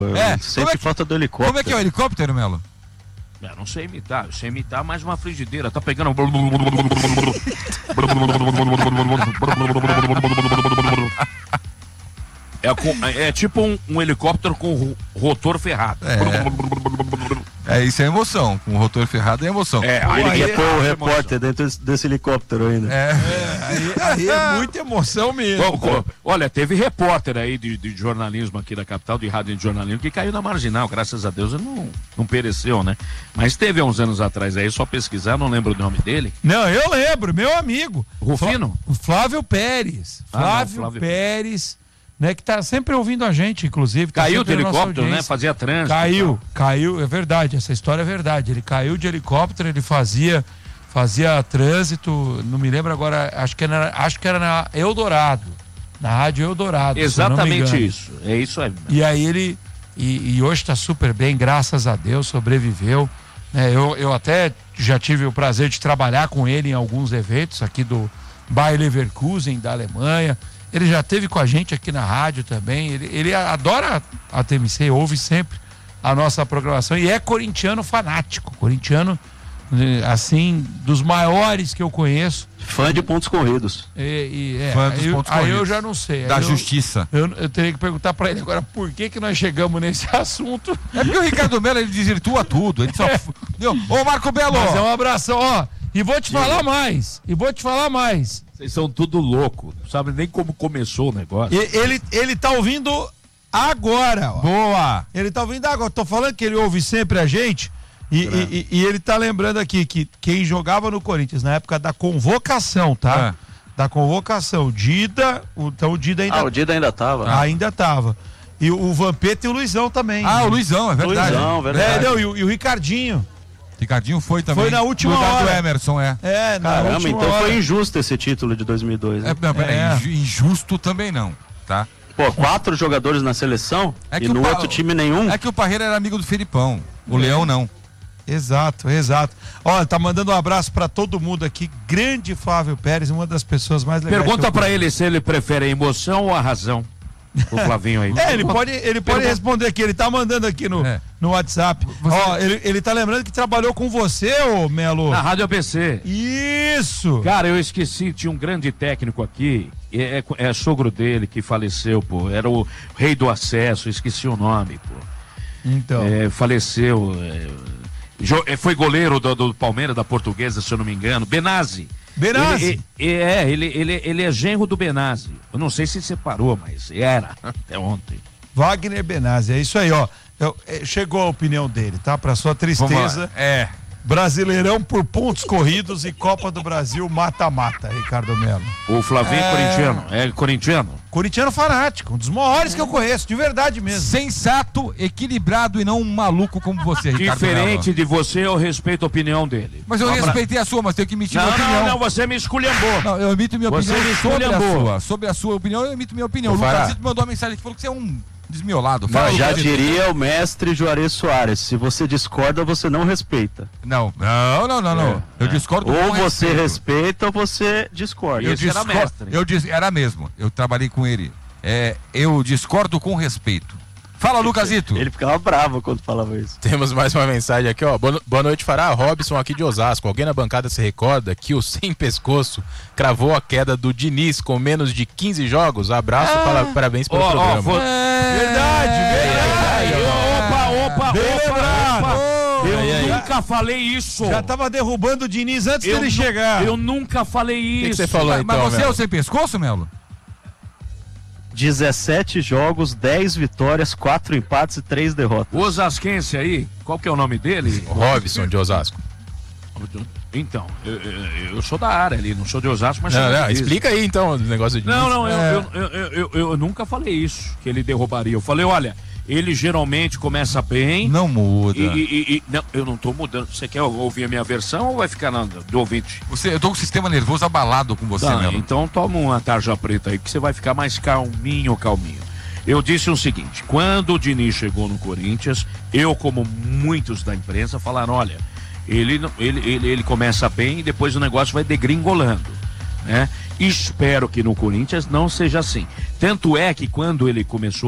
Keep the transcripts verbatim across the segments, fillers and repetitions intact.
É, Sempre é que, falta do helicóptero. Como é que é o helicóptero, Melo? Eu não sei imitar, eu sei imitar mais uma frigideira. Tá pegando. É, com, é tipo um, um helicóptero com rotor ferrado. É, é isso é emoção. Com o rotor ferrado é emoção. É, aí ele quer pôr o repórter dentro desse, desse helicóptero ainda. É, é aí, aí é muita emoção mesmo. Bom, olha, teve repórter aí de, de jornalismo aqui da capital, de rádio de jornalismo, que caiu na marginal, graças a Deus, ele não, não pereceu, né? Mas teve há uns anos atrás aí, só pesquisar, não lembro o nome dele. Não, eu lembro, meu amigo. Rufino? O Flávio Pérez. Ah, não, Flávio, Flávio Pérez. Né, que tá sempre ouvindo a gente, inclusive. Tá caiu de helicóptero, né? Fazia trânsito. Caiu, caiu, é verdade, essa história é verdade. Ele caiu de helicóptero, ele fazia, fazia trânsito, não me lembro agora, acho que era, acho que era na Eldorado, na Rádio Eldorado. Exatamente isso, é isso aí. E aí ele, e, e hoje tá super bem, graças a Deus, sobreviveu. Né, eu, eu até já tive o prazer de trabalhar com ele em alguns eventos aqui do Bayer Leverkusen, da Alemanha. Ele já esteve com a gente aqui na rádio também. Ele, ele adora a T M C, ouve sempre a nossa programação e é corintiano fanático. Corintiano, assim, dos maiores que eu conheço. Fã de pontos corridos. E, e, é, Fã dos aí, pontos aí corridos. eu já não sei. Da eu, justiça. Eu, eu teria que perguntar pra ele agora por que que nós chegamos nesse assunto. É porque o Ricardo Melo, ele desvirtua tudo. Ele só... É. Ô, Marco Belo! Mas é um abração, ó. E vou te falar mais. E vou te falar mais. Vocês são tudo louco, não sabe nem como começou o negócio. E, ele, ele tá ouvindo agora, ó. Boa! Ele tá ouvindo agora. Tô falando que ele ouve sempre a gente. E, e, e ele tá lembrando aqui que quem jogava no Corinthians na época da convocação, tá? É. Da convocação. Dida, o, então o Dida ainda. Ah, o Dida ainda tava. Ainda tava. E o, o Vampeta e o Luizão também. Ah, o Luizão, é verdade. Luizão, verdade. É, não, e, o, e o Ricardinho. Ricardinho foi também. Foi na última no hora. do Emerson, é. É, na Caramba, última então hora. foi injusto esse título de dois mil e dois. Né? É, não, peraí, É. injusto também não, tá? Pô, quatro jogadores na seleção É que e o no Pa- outro time nenhum. É que o Parreira era amigo do Felipão, o Leão não. Exato, exato. Olha, tá mandando um abraço pra todo mundo aqui. Grande Flávio Pérez, uma das pessoas mais legais. Pergunta que eu pra conheço. ele se ele prefere a emoção ou a razão. O Flavinho aí. É, ele pode, ele pode Pergunta- responder aqui, ele tá mandando aqui no, É. no WhatsApp. Você- Ó, ele, ele tá lembrando que trabalhou com você, ô Melo. Na Rádio A B C. Isso! Cara, eu esqueci, tinha um grande técnico aqui, é, é, é sogro dele que faleceu, pô. Era o rei do acesso, esqueci o nome, pô. Então. É, faleceu. É, jo- é, foi goleiro do, do Palmeiras, da Portuguesa, se eu não me engano. Benazzi. Benazzi? Ele, é, é, ele, ele, ele é genro do Benazzi. Eu não sei se separou, mas era até ontem. Wagner Benazzi, é isso aí, ó. Eu- é, chegou a opinião dele, tá? Pra sua Vamos tristeza. lá. É. Brasileirão por pontos corridos e Copa do Brasil mata-mata, Ricardo Melo. O Flavinho É. corintiano. É corintiano? Corintiano fanático, um dos maiores que eu conheço, de verdade mesmo. Sensato, equilibrado e não um maluco como você, Ricardo Diferente Melo. de você, eu respeito a opinião dele. Mas eu Um abra- respeitei a sua, mas tenho que emitir minha Não, opinião. não, não, você me esculhambou. Não, eu emito minha Você opinião me sobre a esculhambou. sua. Sobre a sua opinião, eu emito minha opinião. O Ô, Fará. Lucasito mandou uma mensagem que falou que você é um desmiolado. Fala, Mas já Lucasito. diria o mestre Juarez Soares, se você discorda, você não respeita. Não, não, não, não, não. Eu discordo Ou com você respeito. respeita ou você discorda. Eu Esse era discordo. mestre. Eu dis... Era mesmo. Eu trabalhei com ele. É, eu discordo com respeito. Fala, Lucasito. Ele ficava bravo quando falava isso. Temos mais uma mensagem aqui, ó. Boa, boa noite, Fará. Robson aqui de Osasco. Alguém na bancada se recorda que o Sem Pescoço cravou a queda do Diniz com menos de quinze jogos? Abraço, para- parabéns pelo Ó, ó, programa. vou- Verdade, verdade. Opa, opa, Bem opa, lembrado. opa. Eu Aí, aí. nunca falei isso. Já tava derrubando o Diniz antes eu dele nu- chegar. Eu nunca falei O que, que isso. você falou Mas, então, mas você é Melo? o sem pescoço, Melo? dezessete jogos, dez vitórias, quatro empates e três derrotas. O Osasquense aí, qual que é o nome dele? O Robson de Osasco. Então, eu, eu- eu sou da área ali, não sou de Osasco, mas... Não, sou não, de- explica aí então o negócio de Não, não, eu, É. eu, eu, eu, eu- eu nunca falei isso, que ele derrubaria. Eu falei, olha, ele geralmente começa bem... Não muda. E, e- e- não, eu não tô mudando. Você quer ouvir a minha versão ou vai ficar na, do ouvinte? Você, eu tô com o sistema nervoso abalado com você, Tá, Melo. então toma uma tarja preta aí que você vai ficar mais calminho, calminho. Eu disse o seguinte, quando o Diniz chegou no Corinthians, eu, como muitos da imprensa, falaram, olha, ele, não- ele, ele, ele começa bem e depois o negócio vai degringolando, né? Espero que no Corinthians não seja assim. Tanto é que quando ele começou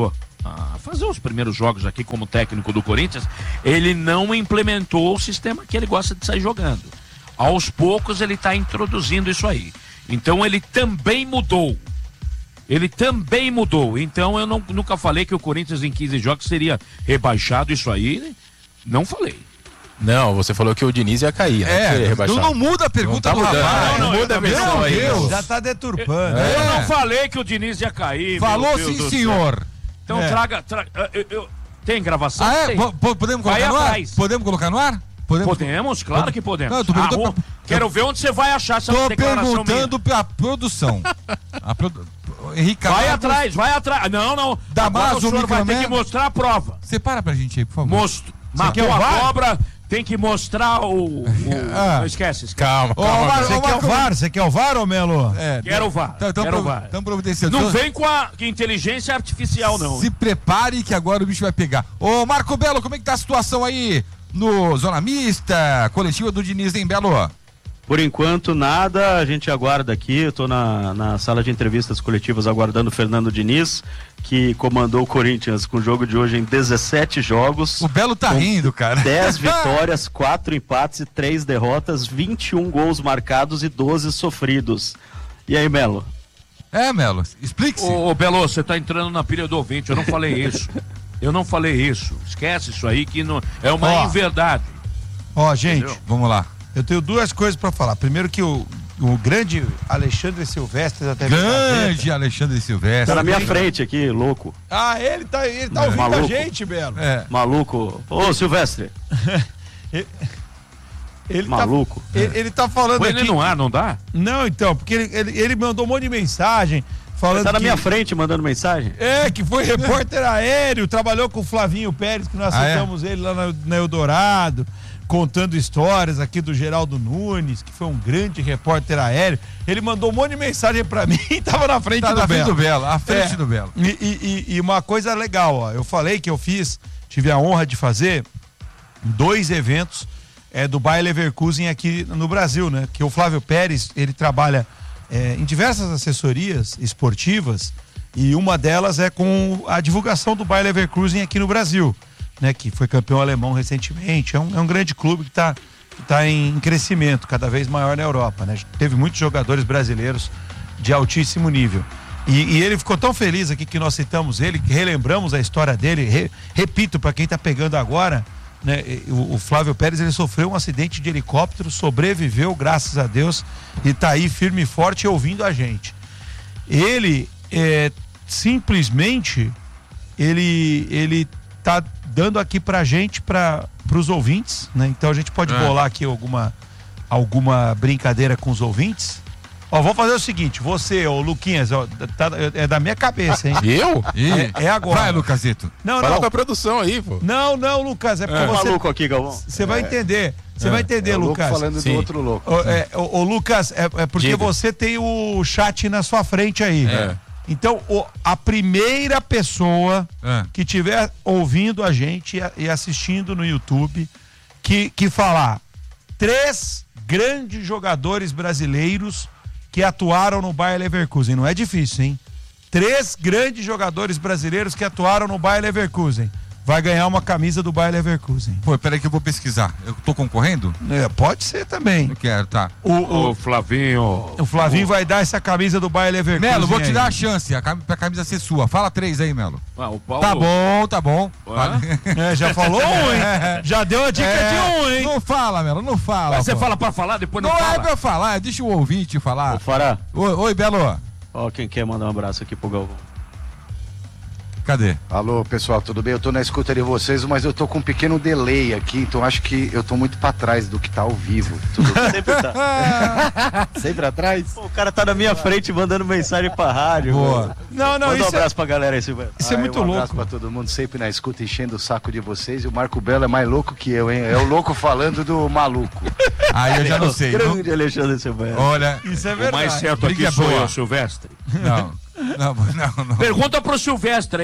a fazer os primeiros jogos aqui como técnico do Corinthians, ele não implementou o sistema que ele gosta de sair jogando. Aos poucos ele está introduzindo isso aí. Então ele também mudou. Ele também mudou. Então eu não, nunca falei que o Corinthians em quinze jogos seria rebaixado, isso aí não falei. Não, você falou que o Diniz ia cair, né? É, tu não muda a pergunta Não do tá mudando, rapaz. não, não muda a versão aí. Deus. Já tá deturpando. Eu É. não falei que o Diniz ia cair. Falou meu Deus sim, do senhor. céu. Então É. traga, traga eu, eu- tem gravação? Ah, é? Tem. Po- po- Podemos Vai colocar no ar? atrás. Podemos colocar no ar? Podemos. Podemos, claro que podemos. Não, eu tô perguntando Arruma- pra- Quero ver onde você vai achar essa Tô declaração perguntando minha. pra produção. A produ... Henrique Vai Camargo, atrás, vai atrás. Não, não. Damaso, Agora o senhor vai ter Microman. que mostrar a prova. Separa pra gente aí, por favor. Most... Matou quer o a V A R? cobra, tem que mostrar o... o- Ah. Não esquece, esquece. Calma, Ô, calma. Mar- Você ô, quer o Marco- V A R? Você quer o V A R, ô Melo? É, Quero o V A R, Então, então quero o prov- V A R. então providenciando. Não Então, vem com a inteligência artificial, não. Se prepare que agora o bicho vai pegar. Ô, Marco Belo, como é que tá a situação aí no Zona Mista, coletiva do Diniz em Belo? Por enquanto, nada, a gente aguarda aqui. Eu tô na, na sala de entrevistas coletivas aguardando o Fernando Diniz, que comandou o Corinthians com o jogo de hoje em dezessete jogos. O Belo tá Com rindo, cara. dez vitórias, quatro empates e três derrotas, vinte e um gols marcados e doze sofridos. E aí, Melo? É, Melo, explique-se. Ô, ô Belo, você tá entrando na pilha do ouvinte, eu não falei isso. Eu não falei isso. Esquece isso aí que não é uma Ó. inverdade. Ó, gente, Entendeu? Vamos lá. eu tenho duas coisas pra falar. Primeiro que o, o grande Alexandre Silvestre da T V Grande Alexandre Tá Silvestre. na minha frente aqui, louco. Ah, ele tá, ele tá ouvindo Maluco. a gente, Belo. É. Maluco. Ô, Silvestre, Ele maluco. Tá, ele, ele tá falando Põe aqui. ele no ar, não dá? Não, então, porque ele, ele, ele mandou um monte de mensagem falando Tá na que, minha frente mandando mensagem? é, que foi repórter aéreo, trabalhou com o Flavinho Pérez, que nós Ah, é? citamos ele lá na, na Eldorado, contando histórias aqui do Geraldo Nunes, que foi um grande repórter aéreo. Ele mandou um monte de mensagem pra mim e tava na frente Tá do na frente Belo. do Belo, à frente É. do Belo. E, e- e- e uma coisa legal, ó, eu falei que eu fiz, tive a honra de fazer dois eventos é, do Bayer Leverkusen aqui no Brasil, né? Que o Flávio Pérez, ele trabalha é, em diversas assessorias esportivas e uma delas é com a divulgação do Bayer Leverkusen aqui no Brasil, né? Que foi campeão alemão recentemente, é um, é um grande clube que está tá em crescimento, cada vez maior na Europa, né? Teve muitos jogadores brasileiros de altíssimo nível. E, e ele ficou tão feliz aqui que nós citamos ele, que relembramos a história dele. Re- repito, para quem está pegando agora, né, o, o Flávio Pérez ele sofreu um acidente de helicóptero, sobreviveu, graças a Deus, e está aí firme e forte ouvindo a gente. Ele é, simplesmente ele ele tá dando aqui pra gente, para os ouvintes, né? Então a gente pode É. bolar aqui alguma alguma brincadeira com os ouvintes. Ó, vamos fazer o seguinte, você, ô Luquinhas, ó, tá- é da minha cabeça, hein? Eu? Ih, É- é agora. Vai, Lucasito. Não, Fala não. com a produção aí, pô. Não, não, Lucas, é porque Tá você maluco aqui, Galvão? você vai entender. Você vai entender, É o louco Lucas. falando Sim. do outro louco. Ô, é, ô, ô, Lucas, é, é porque Diga. você tem o chat na sua frente aí. É. Então, o- a primeira pessoa É. que estiver ouvindo a gente e a- e assistindo no YouTube, que, que falar três grandes jogadores brasileiros que atuaram no Bayer Leverkusen. Não é difícil, hein? Três grandes jogadores brasileiros que atuaram no Bayer Leverkusen. Vai ganhar uma camisa do Bayer Leverkusen. Pô, peraí que eu vou pesquisar. Eu tô concorrendo? É, pode ser também. Não quero, tá. O, o, Ô, Flavinho. o Flavinho vai dar essa camisa do Bayer Leverkusen. Melo, vou te aí. dar a chance, a cam- pra camisa ser sua. Fala três aí, Melo. Ah, o Paulo. Tá bom, tá bom. Hã? Fala- É, já falou um, hein? Já deu a dica É, de um, hein? Não fala, Melo, não fala. Mas você pô. fala pra falar, depois não, Não é fala. pra eu falar, deixa o ouvinte falar. Ô, Fará, Oi, oi, Belo. ó, quem quer mandar um abraço aqui pro Galvão? Cadê? Alô, pessoal, tudo bem? Eu tô na escuta de vocês, mas eu tô com um pequeno delay aqui, então acho que eu tô muito pra trás do que tá ao vivo. Tudo bem? Sempre tá. Sempre atrás? Pô, o cara tá na minha frente mandando mensagem pra rádio. Boa. mano. Não, não, Manda um isso é, abraço pra galera aí, Silvestre. isso é Ah, muito um abraço louco. pra todo mundo, sempre na escuta, enchendo o saco de vocês. E o Marco Belo é mais louco que eu, hein? É o louco falando do maluco. Aí eu já não sei. Não- Grande Alexandre Silvestre. Olha, Isso é O verdade. mais certo Briga aqui sou boa. eu, Silvestre. não, não, não, não. Pergunta pro Silvestre aí.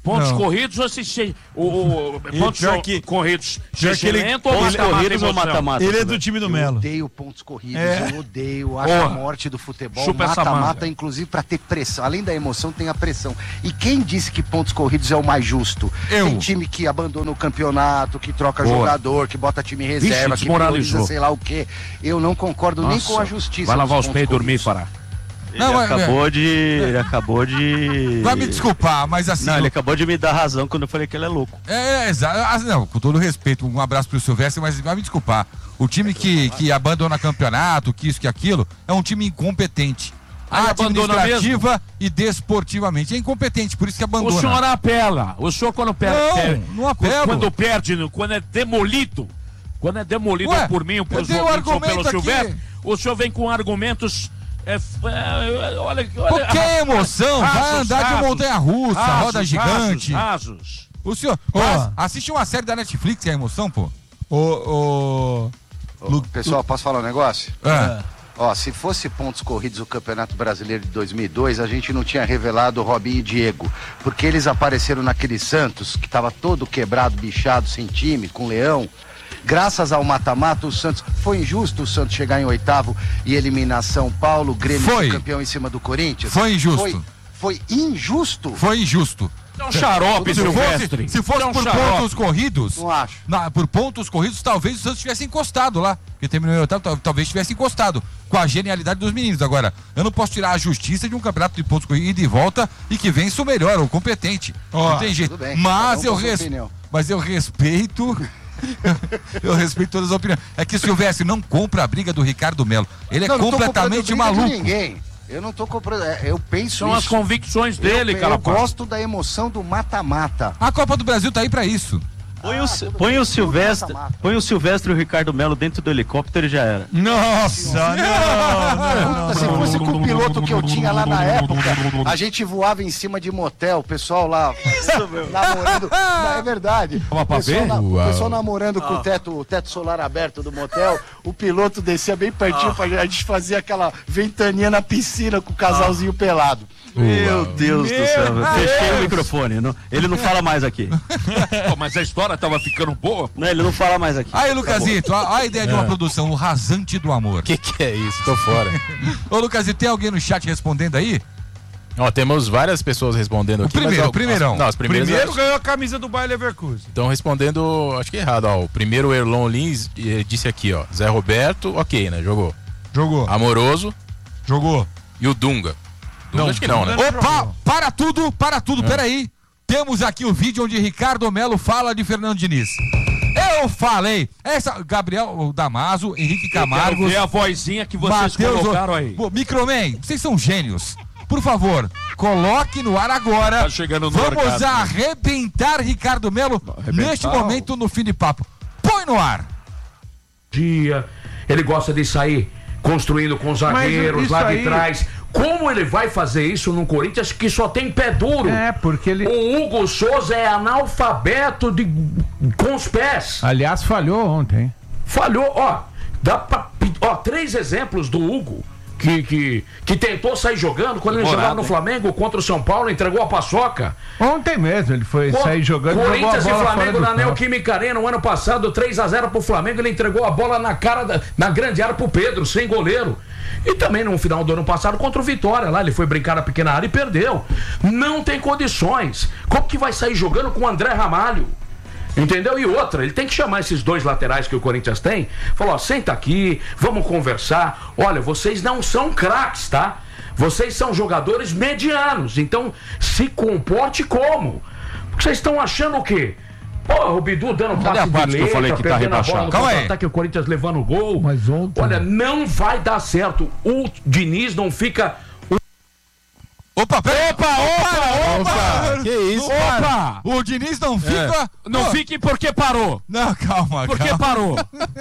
Pontos Não. corridos ou se o, o E pontos pior so- que- corridos pior que ele- lento ou Pontos mata-mata corridos ou emoção? mata-mata? Ele é do time do Eu Melo. odeio pontos corridos, É. eu odeio, acho Porra. a morte do futebol, Chupa essa mata-mata, manga. inclusive pra ter pressão. Além da emoção, tem a pressão. E quem disse que pontos corridos é o mais justo? Eu. Tem time que abandona o campeonato, que troca Boa. jogador, que bota time em reserva, Vixe, que prioriza desmoralizou. sei lá o quê. Eu não concordo nem Nossa, com a justiça. Vai lavar dos os pés e pontos dormir, corridos. Fará. Ele Não, é- acabou de. Ele acabou de. Vai me desculpar, mas assim. Não, ele acabou de me dar razão quando eu falei que ele é louco. É, é, exato. Não, com todo respeito, um abraço pro Silvestre, mas vai me desculpar. O time que, que abandona campeonato, que isso, que aquilo, é um time incompetente. Ah, abandona Administrativa e desportivamente. É incompetente, por isso que O abandona. senhor apela. O senhor quando perde. Não, perde- não apelo. Quando perde, no- quando é demolido. Quando é demolido Ué, por mim, por eu dei um ouvintes ou pelo argumento aqui. Silvestre, o senhor vem com argumentos. É, é, olha, olha, Qualquer emoção, vai rasos, andar de rasos, montanha-russa, rasos, roda gigante. Rasos, rasos. O senhor, Ó. mas assiste uma série da Netflix, que é emoção, pô. O, o... Ô, pessoal, posso falar um negócio? É. Ó, se fosse pontos corridos o Campeonato Brasileiro de dois mil e dois, a gente não tinha revelado Robinho e Diego, porque eles apareceram naquele Santos, que tava todo quebrado, bichado, sem time, com Leão. Graças ao mata-mata, o Santos... Foi injusto o Santos chegar em oitavo e eliminar São Paulo, o Grêmio Foi. ser campeão em cima do Corinthians? Foi injusto. Foi, foi injusto? Foi injusto. É um xarope, Se Silvestre. fosse, se fosse É um por xarope. pontos corridos, Não acho. na- por pontos corridos, talvez o Santos tivesse encostado lá. Porque terminou em oitavo, tal- talvez tivesse encostado. Com a genialidade dos meninos. Agora, eu não posso tirar a justiça de um campeonato de pontos corridos ida e volta e que vence o melhor, o competente. Ó, não tem jeito. tudo bem, Mas, cada um eu com sua res... opinião. Mas eu respeito. Eu respeito todas as opiniões. É que o Silvestre não compra a briga do Ricardo Melo. Ele é Não, não tô completamente comprando briga maluco. de ninguém. Eu não tô comprando. é, Eu penso São as isso. convicções dele, eu, cara. eu gosto da emoção do mata-mata. A Copa do Brasil tá aí pra isso. Põe, o, tudo põe bem, o tudo Silvestre. mata-mata. Põe o Silvestre e o Ricardo Melo dentro do helicóptero e já era. Nossa, não, não, não. Se fosse com o piloto que eu tinha lá na época, a gente voava em cima de motel, o pessoal lá namorando. Não, é verdade. O pessoal, na- o pessoal namorando com o teto, o teto solar aberto do motel, o piloto descia bem pertinho pra a gente fazer aquela ventania na piscina com o casalzinho pelado. Meu Deus do céu. Fechei o microfone. Não- ele não fala mais aqui. Pô, mas a história tava ficando boa. Não, ele não fala mais aqui. Aí, Lucasito, a, a ideia de uma produção, o rasante do amor. Que que é isso? Tô fora. Ô, Lucasito, tem alguém no chat respondendo aí? Ó, temos várias pessoas respondendo O aqui. mas, primeiro, ó, o primeirão. Não, os primeiros Primeiro ganhou a camisa do Bayer Leverkusen. estão respondendo, acho que errado, ó. O primeiro, o Erlon Lins, eh, disse aqui, ó. Zé Roberto, ok, né? Jogou. Jogou. Amoroso Jogou. e o Dunga. Dunga acho que não, né? Opa, para tudo, para tudo, peraí. Temos aqui o vídeo onde Ricardo Melo fala de Fernando Diniz. Eu falei, essa, Gabriel Damaso, Henrique Camargo, Quero ver a vozinha que vocês Matheus, colocaram aí. Pô, Microman, vocês são gênios. Por favor, coloque no ar agora. Tá chegando no Vamos mercado. arrebentar Ricardo Melo Arrebentar, neste ó. momento no fim de papo. Põe no ar. dia, ele gosta de sair construindo com zagueiros isso lá de aí- trás. Como ele vai fazer isso no Corinthians que só tem pé duro? É, porque ele. O Hugo Souza é analfabeto de... com os pés. Aliás, falhou ontem. Falhou, ó. Dá pra... ó, três exemplos do Hugo. Que, que, que tentou sair jogando quando ele jogava no Flamengo contra o São Paulo, entregou a paçoca. Ontem mesmo ele foi sair jogando. jogou a Corinthians e bola fora Flamengo do na campo. Neoquímica Arena, no ano passado, três a zero pro Flamengo, ele entregou a bola na cara da, na grande área pro Pedro, sem goleiro. E também no final do ano passado contra o Vitória, lá ele foi brincar na pequena área e perdeu. Não tem condições. Como que vai sair jogando com o André Ramalho? Entendeu? E outra, ele tem que chamar esses dois laterais que o Corinthians tem. Falou, ó, senta aqui, vamos conversar. Olha, vocês não são craques, tá? Vocês são jogadores medianos. Então, se comporte como? Porque vocês estão achando o quê? Pô, o Bidu dando Cadê passe a parte de que eu letra, falei que tá perdendo a bola rebaixado? no Calma aí. contra-ataque, o Corinthians levando gol. Mas ontem- Olha, não vai dar certo. O Diniz não fica... Opa, pera. Opa, opa, opa. Que isso? Opa! O Diniz não fica. Não Pô, fique porque parou. Não, calma, Porque calma. parou.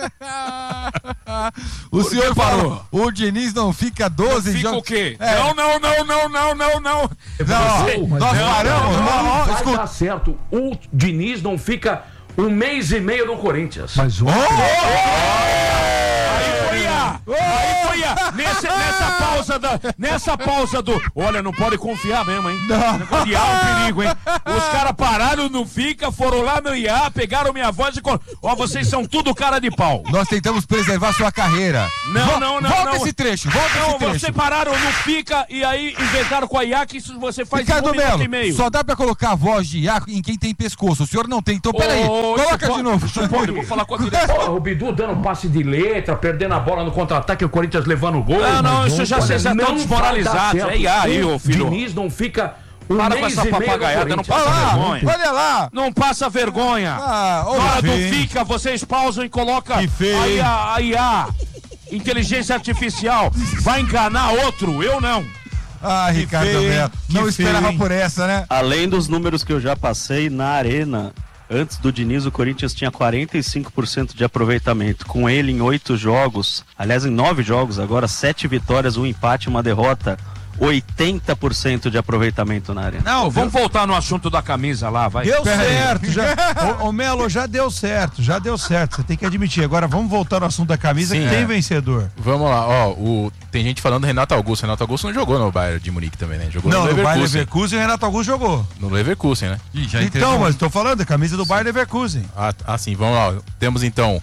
O senhor parou? falou, o Diniz não fica doze Fica jogos. o quê? É. Não, não, não, não, não, não, não. Não, ó, Você- nós não, paramos. Não, ó, ó, vai escuta. dar certo. O Diniz não fica um mês e meio no Corinthians. Mas ontem. Aí foi A. Aí foi a, nesse, nessa pausa da, nessa pausa do, olha, não pode confiar mesmo, hein? Não. I A é um perigo, hein? Os caras pararam no Fica, foram lá no I A, pegaram minha voz e, ó, vocês são tudo cara de pau. Nós tentamos preservar sua carreira. Não, Vo não, não. Volta não. esse trecho, volta não, esse trecho. Vocês pararam no Fica e aí inventaram com a I A que isso você faz Ricardo um minuto Melo, e meio. só dá pra colocar a voz de I A em quem tem pescoço. O senhor não tem, então peraí. Ô, Coloca pode, de novo. Pode, vou falar com a direção. O Bidu dando passe de letra, perdendo a bola no contra-ataque, o Corinthians levando o gol. Não, não, isso já vocês já estão desmoralizados. É I A aí, ô filho. Diniz não fica. Um Para com essa papagaiada, não passa Olha lá, vergonha. olha lá. Não passa vergonha. Ah, Na hora do feio. Fica, vocês pausam e colocam Que feio, a I A, hein? a I A, inteligência artificial, vai enganar outro, eu não. Ah, Ricardo feio, Melo. que Não feio, esperava hein? por essa, né? Além dos números que eu já passei, na arena, antes do Diniz, o Corinthians tinha quarenta e cinco por cento de aproveitamento. Com ele em oito jogos, aliás, em nove jogos, agora sete vitórias, um empate, uma derrota. oitenta por cento de aproveitamento na arena. Não, vamos voltar no assunto da camisa lá, vai. Deu certo, já. Ô, ô Melo, já deu certo, já deu certo. Você tem que admitir. Agora vamos voltar no assunto da camisa, Sim, que tem é. vencedor. Vamos lá, ó, o, tem gente falando do Renato Augusto. Renato Augusto não jogou no Bayern de Munique também, né? Jogou Não, no no Bayer Leverkusen. Leverkusen o Renato Augusto jogou. No Leverkusen, né? Ih, já Então, mas tô falando, a camisa do Bayer Leverkusen. Ah, ah, sim, vamos lá. Temos então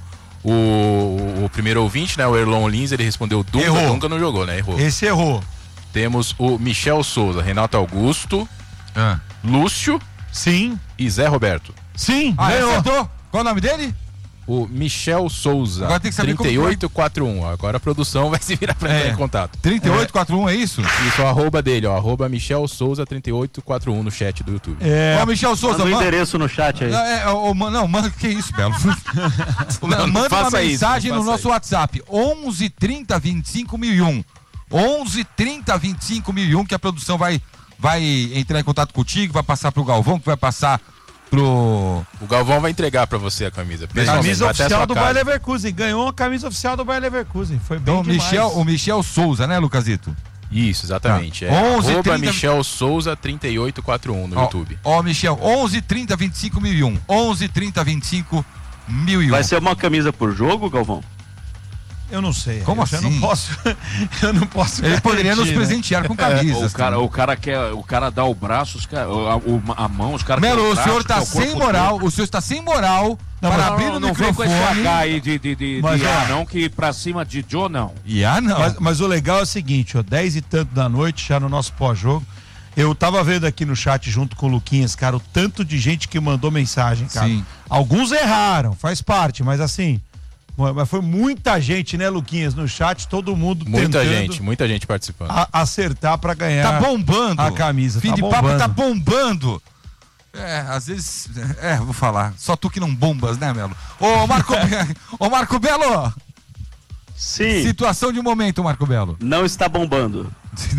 o, o primeiro ouvinte, né? O Erlon Lins, ele respondeu Dunga, Errou. Dunga não jogou, né? Errou. Esse errou. Temos o Michel Souza, Renato Augusto, Ah, Lúcio Sim. e Zé Roberto. Sim, ah ganhou. acertou? Qual o nome dele? O Michel Souza, Agora tem que saber como trinta e oito quarenta e um. Agora a produção vai se virar pra É. entrar em contato. trinta e oito quarenta e um, é isso? Isso, o arroba dele, ó, arroba Michel Souza trinta e oito quarenta e um no chat do YouTube. É, Ó, Michel Souza, Manda o manda. endereço no chat aí. Não, é, ô, man- não, manda, que isso, Belo? Não, não Manda uma faça isso, mensagem não no faça nosso WhatsApp, onze trinta vinte e cinco mil e um. onze trinta vinte e cinco mil e um, que a produção vai, vai entrar em contato contigo, vai passar pro Galvão, que vai passar pro... O Galvão vai entregar pra você a camisa. pessoalmente, camisa vai até a oficial sua do casa. Bayer Leverkusen. Ganhou a camisa oficial do Bayer Leverkusen. Foi bem Então, o demais. Michel, o Michel Souza, né, Lucasito? Isso, exatamente. Tá. É onze, arroba trinta Michel Souza trinta e oito quarenta e um no Ó, YouTube. Ó, Michel, onze trinta vinte e cinco mil e um. onze trinta vinte e cinco mil e um. Vai ser uma camisa por jogo, Galvão? Eu não sei. Como eu assim? Já não posso. Eu não posso. Ele poderia nos garantir, né? presentear com camisas. O cara, o cara quer, o cara dá o braço, os cara, a, o- a mão, os caras. Melo, querem o braço, senhor tá quer o sem corpo moral, todo. o senhor está sem moral Não, para mas abrir Não, o não vem com esse microfone. H aí de, de, de, Mas, de ó, ah, não, que pra cima de Joe, não. E ah, não. Mas, mas o legal é o seguinte, ó, dez e tanto da noite, já no nosso pós-jogo, eu tava vendo aqui no chat junto com o Luquinhas, cara, o tanto de gente que mandou mensagem, cara. Sim. Alguns erraram, faz parte, mas assim, mas foi muita gente, né, Luquinhas, no chat, todo mundo Muita tentando gente, muita gente participando. a- acertar pra ganhar Tá bombando. a camisa. Fim tá de bombando. papo tá bombando. É, às vezes. É, vou falar. Só tu que não bombas, né, Melo? Ô, Marco, Be- Ô, Marco Belo! Sim. Situação de momento, Marco Belo. Não está bombando.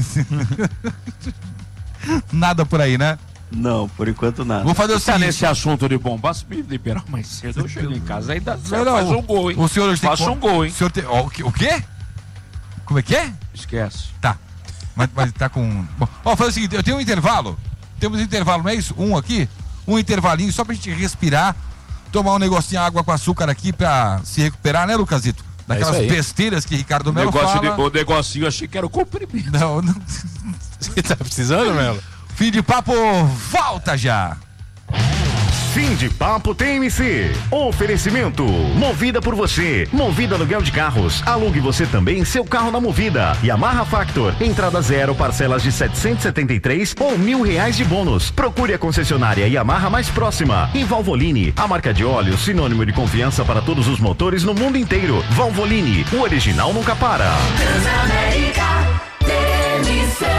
Nada por aí, né? Não, por enquanto nada. Vou fazer o Tá seguinte. nesse assunto de bombar, se me liberar mais cedo, eu chego em casa, aí dá certo, Não, não, faz um gol, hein? O senhor hoje tem Faça que- um gol, hein? O senhor tem. Ó, o quê? O quê? Como é que é? Esquece. Tá. Mas, mas tá com. Bom, ó, faz o seguinte, eu tenho um intervalo. Temos um intervalo, não é isso? Um aqui? Um intervalinho só pra gente respirar, tomar um negocinho de água com açúcar aqui pra se recuperar, né, Lucasito? Daquelas isso aí. besteiras que Ricardo O Melo negócio, de, fala. o negocinho eu achei que era o comprimido. Não, não. Você tá precisando, Melo? Fim de papo, volta já! Fim de papo T M C. Oferecimento. Movida por você. Movida aluguel de carros. Alugue você também seu carro na Movida. Yamaha Factor. Entrada zero, parcelas de setecentos e setenta e três ou mil reais de bônus. Procure a concessionária Yamaha mais próxima. E Valvoline, a marca de óleo sinônimo de confiança para todos os motores no mundo inteiro. Valvoline, o original nunca para. Transamérica T M C.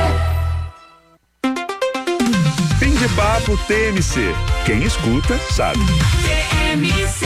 Fim de papo T M C. Quem escuta sabe. T M C.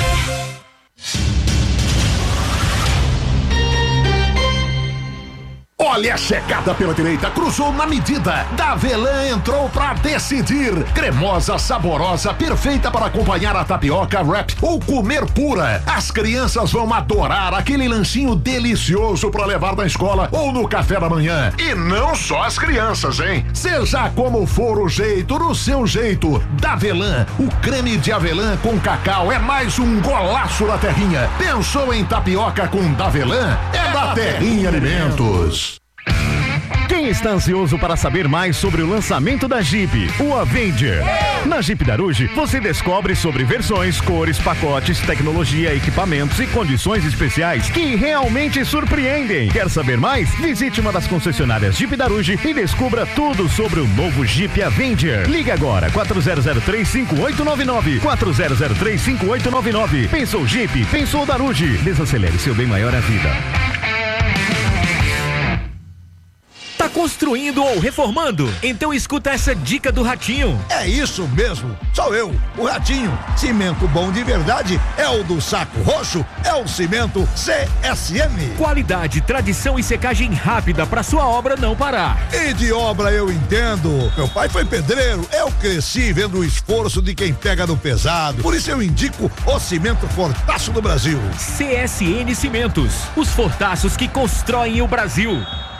Olha a chegada pela direita, cruzou na medida. Davelan entrou pra decidir. Cremosa, saborosa, perfeita para acompanhar a tapioca, wrap ou comer pura. As crianças vão adorar aquele lanchinho delicioso para levar na escola ou no café da manhã. E não só as crianças, hein? Seja como for o jeito, no seu jeito. Davelan, o creme de avelã com cacau é mais um golaço da Terrinha. Pensou em tapioca com Davelan? É da Terrinha Alimentos. Quem está ansioso para saber mais sobre o lançamento da Jeep, o Avenger? Na Jeep Daruge, você descobre sobre versões, cores, pacotes, tecnologia, equipamentos e condições especiais que realmente surpreendem. Quer saber mais? Visite uma das concessionárias Jeep Daruge e descubra tudo sobre o novo Jeep Avenger. Ligue agora, quatro zero zero três, cinco oito nove nove, quatro zero zero três, cinco oito nove nove. Pensou Jeep? Pensou Daruge. Desacelere seu bem maior à vida. Tá construindo ou reformando? Então escuta essa dica do Ratinho. É isso mesmo, sou eu, o Ratinho. Cimento bom de verdade é o do Saco Roxo, é o cimento C S M. Qualidade, tradição e secagem rápida para sua obra não parar. E de obra eu entendo. Meu pai foi pedreiro, eu cresci vendo o esforço de quem pega no pesado. Por isso eu indico o cimento Fortaço do Brasil. C S N Cimentos, os fortaços que constroem o Brasil.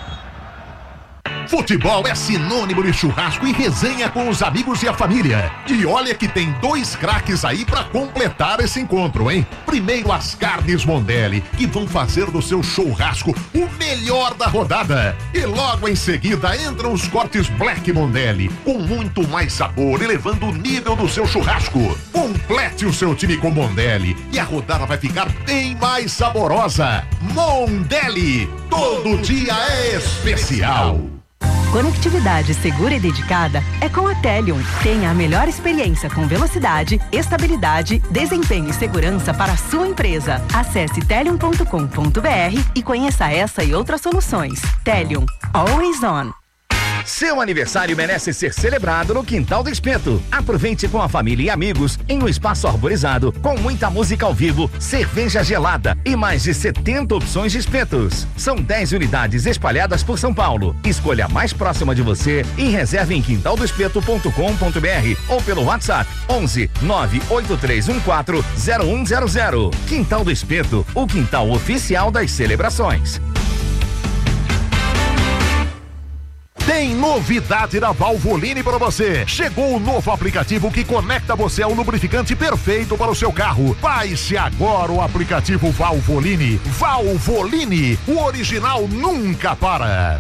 Futebol é sinônimo de churrasco e resenha com os amigos e a família. E olha que tem dois craques aí pra completar esse encontro, hein? Primeiro as carnes Mondelli, que vão fazer do seu churrasco o melhor da rodada. E logo em seguida entram os cortes Black Mondelli, com muito mais sabor, elevando o nível do seu churrasco. Complete o seu time com Mondelli e a rodada vai ficar bem mais saborosa. Mondelli, todo dia é especial. Conectividade segura e dedicada é com a Telium. Tenha a melhor experiência com velocidade, estabilidade, desempenho e segurança para a sua empresa. Acesse telium ponto com ponto br e conheça essa e outras soluções. Telium, always on. Seu aniversário merece ser celebrado no Quintal do Espeto. Aproveite com a família e amigos em um espaço arborizado, com muita música ao vivo, cerveja gelada e mais de setenta opções de espetos. São dez unidades espalhadas por São Paulo. Escolha a mais próxima de você e reserve em quintal do espeto ponto com ponto br ou pelo WhatsApp onze nove oito três um quatro zero um zero zero. Quintal do Espeto, o quintal oficial das celebrações. Tem novidade da Valvoline para você. Chegou o novo aplicativo que conecta você ao lubrificante perfeito para o seu carro. Baixe agora o aplicativo Valvoline. Valvoline, o original nunca para.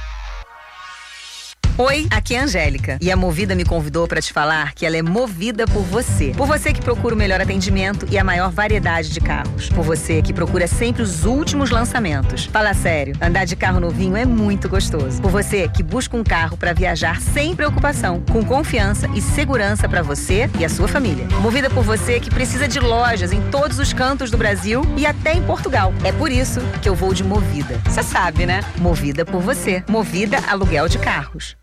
Oi, aqui é a Angélica e a Movida me convidou para te falar que ela é movida por você. Por você que procura o melhor atendimento e a maior variedade de carros. Por você que procura sempre os últimos lançamentos. Fala sério, andar de carro novinho é muito gostoso. Por você que busca um carro para viajar sem preocupação, com confiança e segurança para você e a sua família. Movida por você que precisa de lojas em todos os cantos do Brasil e até em Portugal. É por isso que eu vou de Movida. Você sabe, né? Movida por você. Movida Aluguel de Carros.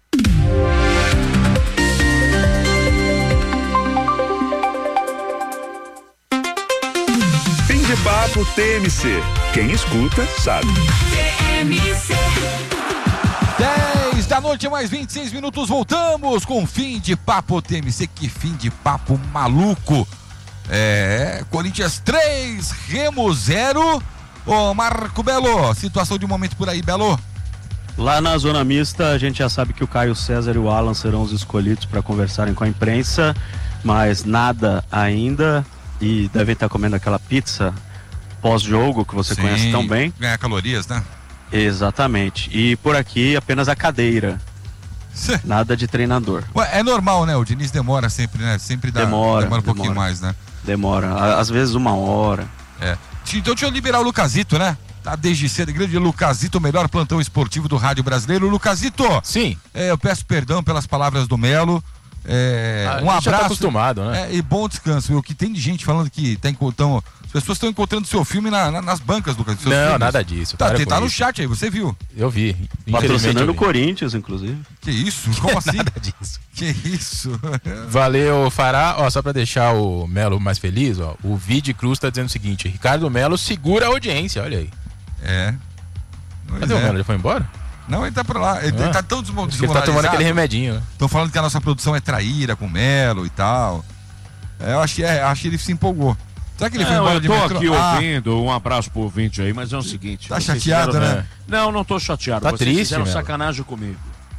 Fim de papo T M C. Quem escuta sabe. T M C. dez da noite, mais vinte e seis minutos. Voltamos com fim de papo T M C. Que fim de papo maluco. É, Corinthians três, Remo zero. Ô Marco Belo, situação de momento por aí, Belo. Lá na zona mista, a gente já sabe que o Caio César e o Alan serão os escolhidos para conversarem com a imprensa, mas nada ainda, e devem estar comendo aquela pizza pós-jogo que você Sim, conhece tão bem. Ganhar calorias, né? Exatamente. E por aqui apenas a cadeira. Cê. Nada de treinador. Ué, é normal, né? O Diniz demora sempre, né? Sempre dá, demora, demora um demora. pouquinho mais, né? Demora. Às vezes uma hora. É. Então deixa eu liberar o Lucasito, né? Tá desde cedo, grande Lucasito, o melhor plantão esportivo do rádio brasileiro. Lucasito. Sim. É, eu peço perdão pelas palavras do Melo. É, ah, um abraço. Já tá acostumado, né? É, e bom descanso. O que tem de gente falando que tá encontrando. As pessoas estão encontrando seu filme na, na, nas bancas, Lucas. Não, filmes. nada disso. Tá, tá no chat aí, você viu? Eu vi. Patrocinando o Corinthians, inclusive. Que isso? Como assim? Nada disso. Que isso? Valeu, Fará. Ó, só pra deixar o Melo mais feliz, ó, o Vide Cruz tá dizendo o seguinte: Ricardo Melo segura a audiência, olha aí. É. Cadê é. o Melo? Ele foi embora? Não, ele tá pra lá. Ele, Ah. ele tá tão desmo- Acho que ele tá tomando aquele remedinho, né? Estão falando que a nossa produção é traíra com Melo e tal. É, eu acho que, é, acho que ele se empolgou. Será que ele foi Não, embora eu de tô metrô? aqui Ah, ouvindo, um abraço pro ouvinte aí, mas é o seguinte. Tá vocês chateado, fizeram- né? Não, não tô chateado. Tá vocês triste, fizeram Melo. sacanagem comigo.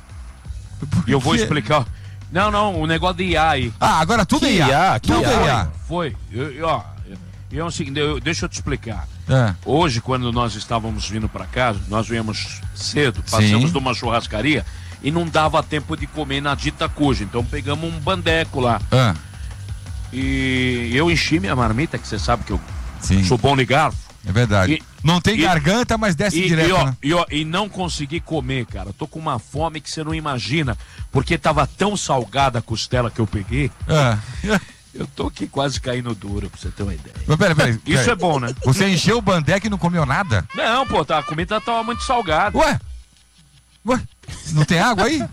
E eu vou explicar. Não, não, o negócio de I A aí. Ah, agora tudo Que é I A. I A, que Tudo I A. é I A. Foi. Eu, eu, ó, eu, é o seguinte, eu- deixa eu te explicar. É. Hoje, quando nós estávamos vindo para casa, nós viemos cedo, passamos Sim. de uma churrascaria e não dava tempo de comer na dita cuja. Então pegamos um bandeco lá. Ah, E eu enchi minha marmita, que você sabe que eu sim, sou bom de garfo. é verdade. E- não tem e- garganta, mas desce E, direto, e, ó, né? e, ó, e não consegui comer, cara. Tô com uma fome que você não imagina. Porque tava tão salgada a costela que eu peguei. Ah. Eu tô aqui quase caindo duro, pra você ter uma ideia. Mas peraí, peraí. Isso peraí. é bom, né? Você encheu o bandeca e não comeu nada? Não, pô, tá, a comida tava muito salgada. Ué? Ué? Não tem água aí?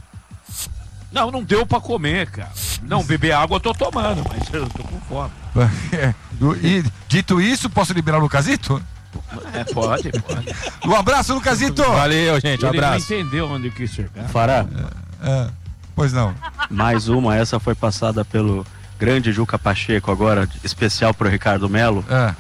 Não, não deu pra comer, cara. Não, beber água eu tô tomando, mas eu tô com fome. É. E, dito isso, posso liberar o Lucasito? É, pode, pode. Um abraço, Lucasito! Valeu, gente. Um Ele abraço. não entendeu onde eu quis chegar. Fará, É, pois não. mais uma, essa foi passada pelo grande Juca Pacheco, agora especial pro Ricardo Melo. É.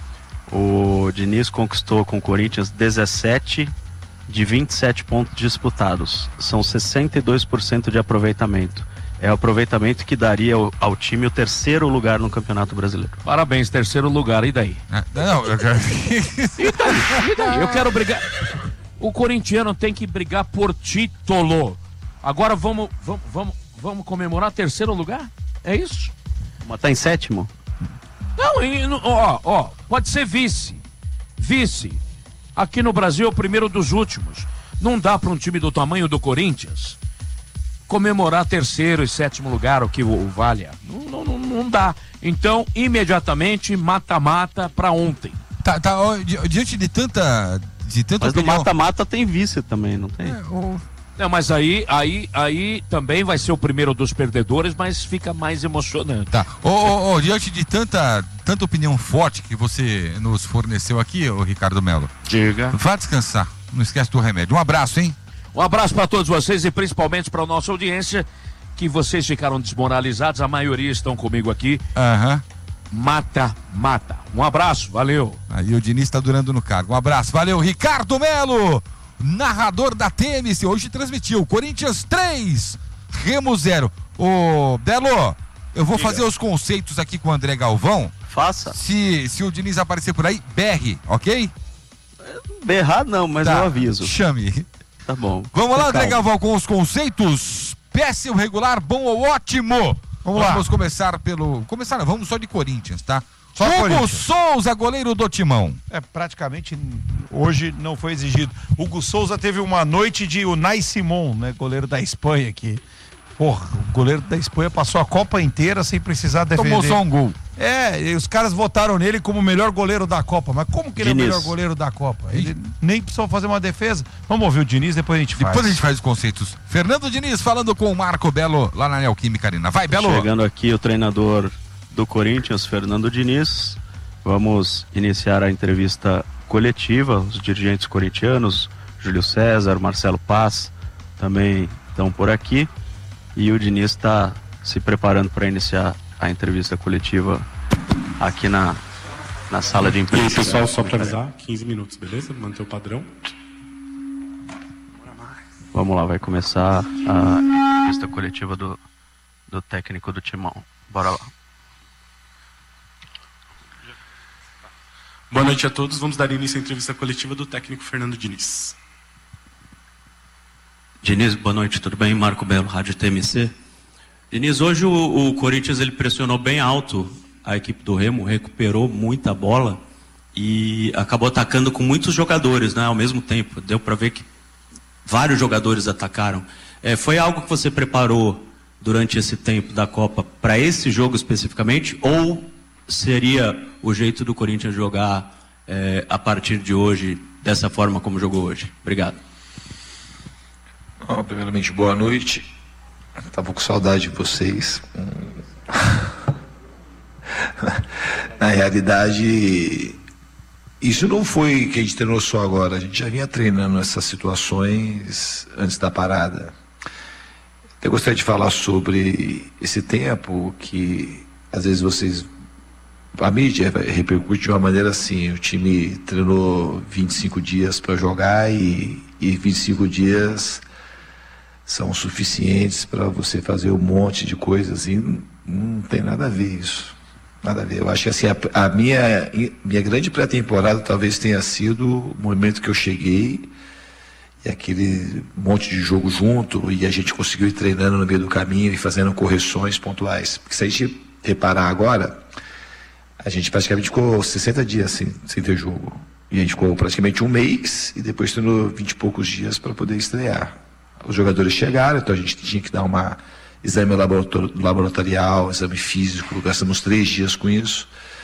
O Diniz conquistou com o Corinthians dezessete de vinte e sete pontos disputados. São sessenta e dois por cento de aproveitamento. É o aproveitamento que daria ao, ao time o terceiro lugar no Campeonato Brasileiro. Parabéns, terceiro lugar, e daí? É, Não, eu quero... E daí? E daí? Eu quero brigar. O corintiano tem que brigar por título. Agora vamos, vamos, vamos, vamos comemorar terceiro lugar? É isso? Mas tá em sétimo? Não, e, no- ó, ó, pode ser vice. Vice. Aqui no Brasil é o primeiro dos últimos. Não dá para um time do tamanho do Corinthians comemorar terceiro e sétimo lugar, o que o, o valha. Não, não, não, não dá. Então, imediatamente, mata-mata para ontem. Tá, tá, ó, di- diante de tanta... De tanta Mas no opinião... mata-mata tem vice também, não tem? É, o- Não, mas aí, aí, aí também vai ser o primeiro dos perdedores, mas fica mais emocionante. Tá. Ô, ô, ô, diante de tanta, tanta opinião forte que você nos forneceu aqui, ô Ricardo Melo, Diga. vá descansar. Não esquece do remédio. Um abraço, hein? Um abraço para todos vocês e principalmente para a nossa audiência, que vocês ficaram desmoralizados, a maioria estão comigo aqui. Aham. Mata, mata. Um abraço, valeu. Aí o Diniz tá durando no cargo. Um abraço. Valeu, Ricardo Melo, narrador da T M C. Hoje transmitiu Corinthians três, Remo zero. Ô, Belo, eu vou Diga. fazer os conceitos aqui com o André Galvão. Faça. Se, se o Diniz aparecer por aí, berre, ok? Berrar não, mas Tá, eu aviso. Chame. Tá bom. Vamos lá, Com André calma. Galvão, com os conceitos. Péssimo, regular, bom ou ótimo. Vamos lá. Vamos começar pelo... Começar, não, vamos só de Corinthians, tá? Só Hugo Corinthians. Souza, goleiro do Timão. É, praticamente hoje não foi exigido. Hugo Souza teve uma noite de Unai Simon, né? Goleiro da Espanha aqui. Porra, o goleiro da Espanha passou a Copa inteira sem precisar defender. Tomou só um gol. É, e os caras votaram nele como o melhor goleiro da Copa. Mas como que ele Diniz. é o melhor goleiro da Copa? Ele nem precisou fazer uma defesa. Vamos ouvir o Diniz, depois a gente faz. Depois a gente faz os conceitos. Fernando Diniz falando com o Marco Belo lá na Neoquímica Arena. Vai, Belo. Chegando aqui o treinador do Corinthians, Fernando Diniz. Vamos iniciar a entrevista coletiva. Os dirigentes corintianos, Júlio César, Marcelo Paz, também estão por aqui. E o Diniz está se preparando para iniciar a entrevista coletiva aqui na, na sala de imprensa. E aí, pessoal, só para avisar, quinze minutos, beleza? Manter o padrão. Vamos lá, vai começar a entrevista coletiva do, do técnico do Timão. Bora lá. Boa noite a todos. Vamos dar início à entrevista coletiva do técnico Fernando Diniz. Diniz, boa noite, tudo bem? Marco Belo, Rádio T M C. Diniz, hoje o, o Corinthians ele pressionou bem alto a equipe do Remo, recuperou muita bola e acabou atacando com muitos jogadores, né, ao mesmo tempo. Deu para ver que vários jogadores atacaram. É, foi algo que você preparou durante esse tempo da Copa para esse jogo especificamente, ou seria o jeito do Corinthians jogar é, a partir de hoje, dessa forma como jogou hoje? Obrigado. Oh, primeiramente, boa noite. Estava com saudade de vocês. Na realidade, isso não foi que a gente treinou só agora, a gente já vinha treinando essas situações antes da parada. Eu gostaria de falar sobre esse tempo que às vezes vocês, a mídia repercute de uma maneira assim, o time treinou vinte e cinco dias para jogar e, e vinte e cinco dias são suficientes para você fazer um monte de coisas e não, não tem nada a ver isso. Nada a ver. Eu acho que assim, a, a minha, minha grande pré-temporada talvez tenha sido o momento que eu cheguei e aquele monte de jogo junto e a gente conseguiu ir treinando no meio do caminho e fazendo correções pontuais. Porque se a gente reparar agora, a gente praticamente ficou sessenta dias sem, sem ter jogo. E a gente ficou praticamente um mês e depois tendo vinte e poucos dias para poder estrear. Os jogadores chegaram, então a gente tinha que dar uma exame laboratorial, exame físico, gastamos três dias com isso.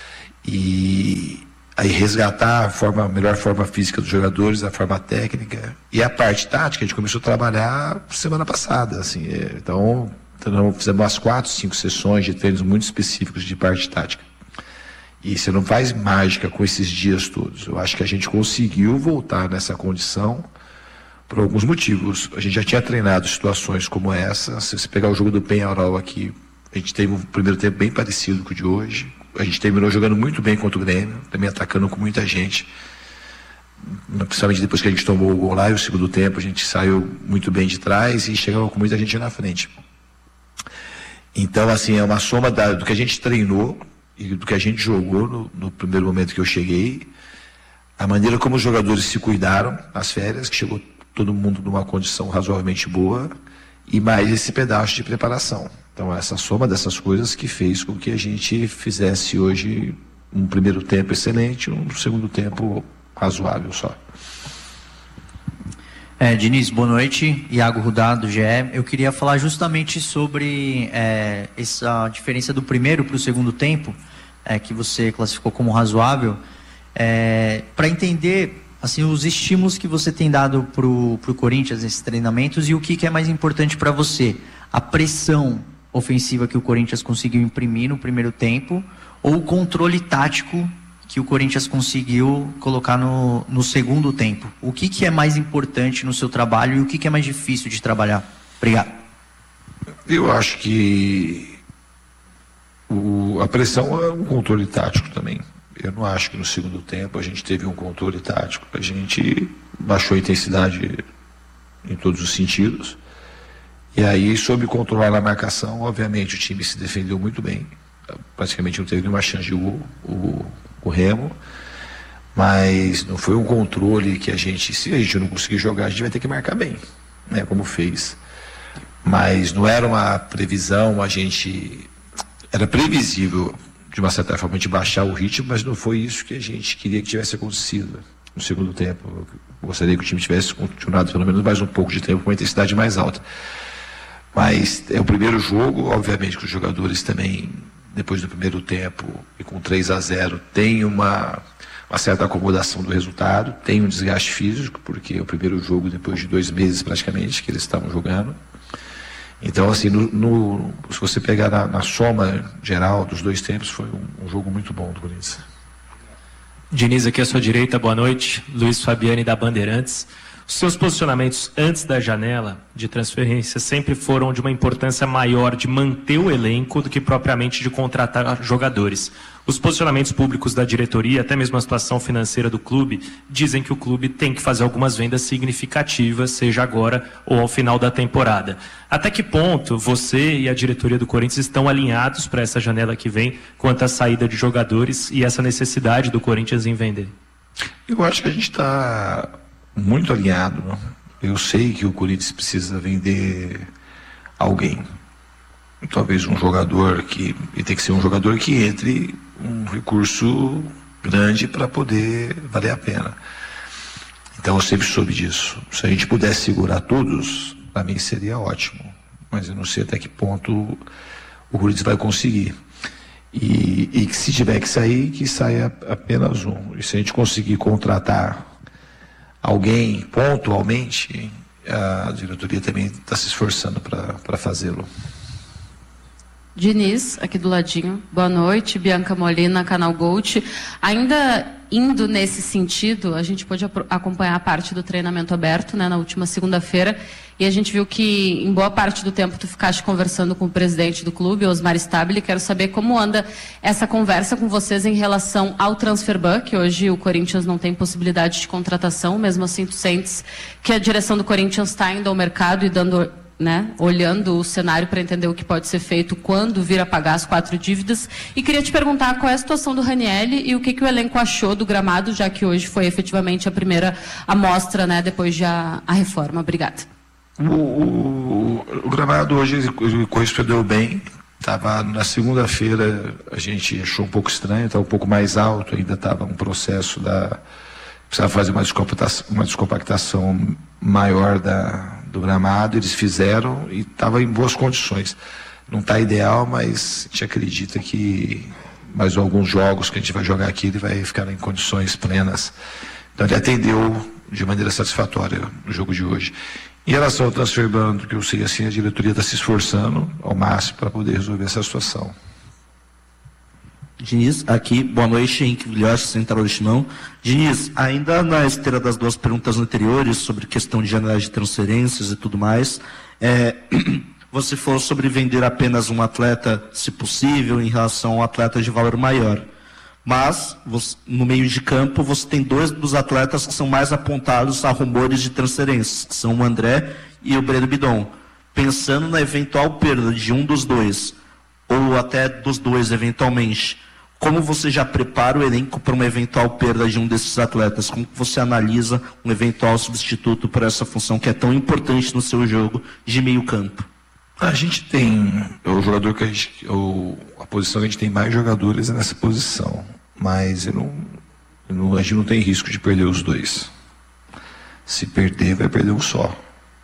E aí resgatar a, forma, a melhor forma física dos jogadores, a forma técnica. E a parte tática a gente começou a trabalhar semana passada. Assim, é, então, fizemos umas quatro, cinco sessões de treinos muito específicos de parte tática. E você não faz mágica com esses dias todos. Eu acho que a gente conseguiu voltar nessa condição por alguns motivos. A gente já tinha treinado situações como essa. Se você pegar o jogo do Penharol aqui, a gente teve um primeiro tempo bem parecido com o de hoje. A gente terminou jogando muito bem contra o Grêmio, também atacando com muita gente. Principalmente depois que a gente tomou o gol lá, e o segundo tempo a gente saiu muito bem de trás e chegava com muita gente na frente. Então, assim, é uma soma da, do que a gente treinou e do que a gente jogou no, no primeiro momento que eu cheguei, a maneira como os jogadores se cuidaram nas férias, que chegou todo mundo numa condição razoavelmente boa, e mais esse pedaço de preparação. Então, essa soma dessas coisas que fez com que a gente fizesse hoje um primeiro tempo excelente, um segundo tempo razoável só. É, Diniz, boa noite. Iago Rudá, do G E. Eu queria falar justamente sobre é, essa diferença do primeiro para o segundo tempo, é, que você classificou como razoável, é, para entender assim, os estímulos que você tem dado para o Corinthians nesses treinamentos e o que, que é mais importante para você. A pressão ofensiva que o Corinthians conseguiu imprimir no primeiro tempo ou o controle tático que o Corinthians conseguiu colocar no, no segundo tempo. O que, que é mais importante no seu trabalho e o que, que é mais difícil de trabalhar? Obrigado. Eu acho que o, a pressão é um controle tático também. Eu não acho que no segundo tempo a gente teve um controle tático. A gente baixou a intensidade em todos os sentidos. E aí, soube controlar a marcação, obviamente o time se defendeu muito bem. Praticamente não teve nenhuma chance de gol, o, o Remo. Mas não foi um controle que a gente, se a gente não conseguir jogar, a gente vai ter que marcar bem, né, como fez. Mas não era uma previsão, a gente... Era previsível, de uma certa forma, de baixar o ritmo, mas não foi isso que a gente queria que tivesse acontecido no segundo tempo. Eu gostaria que o time tivesse continuado pelo menos mais um pouco de tempo com uma intensidade mais alta. Mas é o primeiro jogo, obviamente que os jogadores também, depois do primeiro tempo e com três a zero, tem uma, uma certa acomodação do resultado, tem um desgaste físico, porque é o primeiro jogo depois de dois meses praticamente que eles estavam jogando. Então, assim, no, no, se você pegar na, na soma geral dos dois tempos, foi um, um jogo muito bom do Corinthians. Diniz, aqui à sua direita, boa noite. Luiz Fabiani, da Bandeirantes. Os seus posicionamentos antes da janela de transferência sempre foram de uma importância maior de manter o elenco do que propriamente de contratar jogadores. Os posicionamentos públicos da diretoria, até mesmo a situação financeira do clube, dizem que o clube tem que fazer algumas vendas significativas, seja agora ou ao final da temporada. Até que ponto você e a diretoria do Corinthians estão alinhados para essa janela que vem quanto à saída de jogadores e essa necessidade do Corinthians em vender? Eu acho que a gente está muito alinhado. Né? Eu sei que o Corinthians precisa vender alguém. Talvez um jogador que... E tem que ser um jogador que entre um recurso grande para poder valer a pena. Então eu sempre soube disso. Se a gente pudesse segurar todos, para mim seria ótimo. Mas eu não sei até que ponto o Corinthians vai conseguir. E, e que se tiver que sair, que saia apenas um. E se a gente conseguir contratar alguém pontualmente, a diretoria também está se esforçando para fazê-lo. Diniz, aqui do ladinho. Boa noite, Bianca Molina, Canal Gold. Ainda indo nesse sentido, a gente pôde acompanhar a parte do treinamento aberto, né, na última segunda-feira, e a gente viu que em boa parte do tempo tu ficaste conversando com o presidente do clube, Osmar Stabile. Quero saber como anda essa conversa com vocês em relação ao transferban, que hoje o Corinthians não tem possibilidade de contratação, mesmo assim tu sentes que a direção do Corinthians está indo ao mercado e dando, né, olhando o cenário para entender o que pode ser feito quando vir a pagar as quatro dívidas. E queria te perguntar qual é a situação do Raniel e o que, que o elenco achou do gramado, já que hoje foi efetivamente a primeira amostra, né, depois de a, a reforma. Obrigada. O, o, o gramado hoje correspondeu bem. Tava na segunda-feira, a gente achou um pouco estranho, estava um pouco mais alto, ainda estava um processo da... precisava fazer uma descompactação, uma descompactação maior da, do gramado, eles fizeram e estava em boas condições. Não está ideal, mas a gente acredita que mais alguns jogos que a gente vai jogar aqui, ele vai ficar em condições plenas. Então ele atendeu de maneira satisfatória o jogo de hoje. Em relação ao transferban, que eu sei assim, a diretoria está se esforçando ao máximo para poder resolver essa situação. Diniz, aqui, boa noite, Henrique Vilhoche, Central do Chimão. Diniz, ainda na esteira das duas perguntas anteriores sobre questão de janela de transferências e tudo mais, é, você falou sobre vender apenas um atleta, se possível, em relação a um atleta de valor maior. Mas, você, no meio de campo, você tem dois dos atletas que são mais apontados a rumores de transferências, que são o André e o Breno Bidon. Pensando na eventual perda de um dos dois, ou até dos dois eventualmente, como você já prepara o elenco para uma eventual perda de um desses atletas? Como você analisa um eventual substituto para essa função que é tão importante no seu jogo de meio campo? A gente tem, o jogador que a gente, o, a posição que a gente tem mais jogadores é nessa posição, mas eu não, eu não, a gente não tem risco de perder os dois. Se perder, vai perder um só.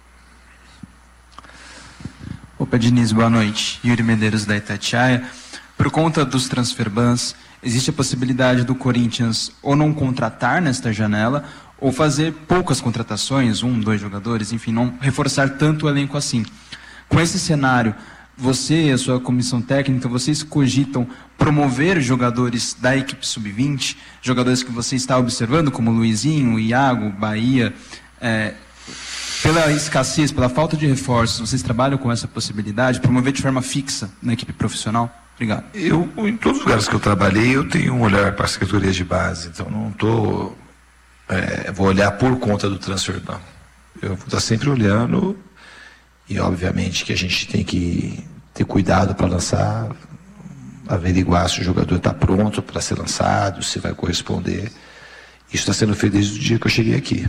Opa, Diniz, boa noite. Yuri Medeiros da Itatiaia. Por conta dos transferbans, existe a possibilidade do Corinthians ou não contratar nesta janela, ou fazer poucas contratações, um, dois jogadores, enfim, não reforçar tanto o elenco assim. Com esse cenário, você e a sua comissão técnica, vocês cogitam promover jogadores da equipe sub vinte, jogadores que você está observando, como Luizinho, Iago, Bahia, é, pela escassez, pela falta de reforços, vocês trabalham com essa possibilidade, promover de forma fixa na equipe profissional? Obrigado. Eu, em todos os lugares que eu trabalhei, eu tenho um olhar para as categorias de base, então não estou, é, vou olhar por conta do transferban. Eu vou estar sempre olhando. E obviamente que a gente tem que ter cuidado para lançar, averiguar se o jogador está pronto para ser lançado, se vai corresponder. Isso está sendo feito desde o dia que eu cheguei aqui.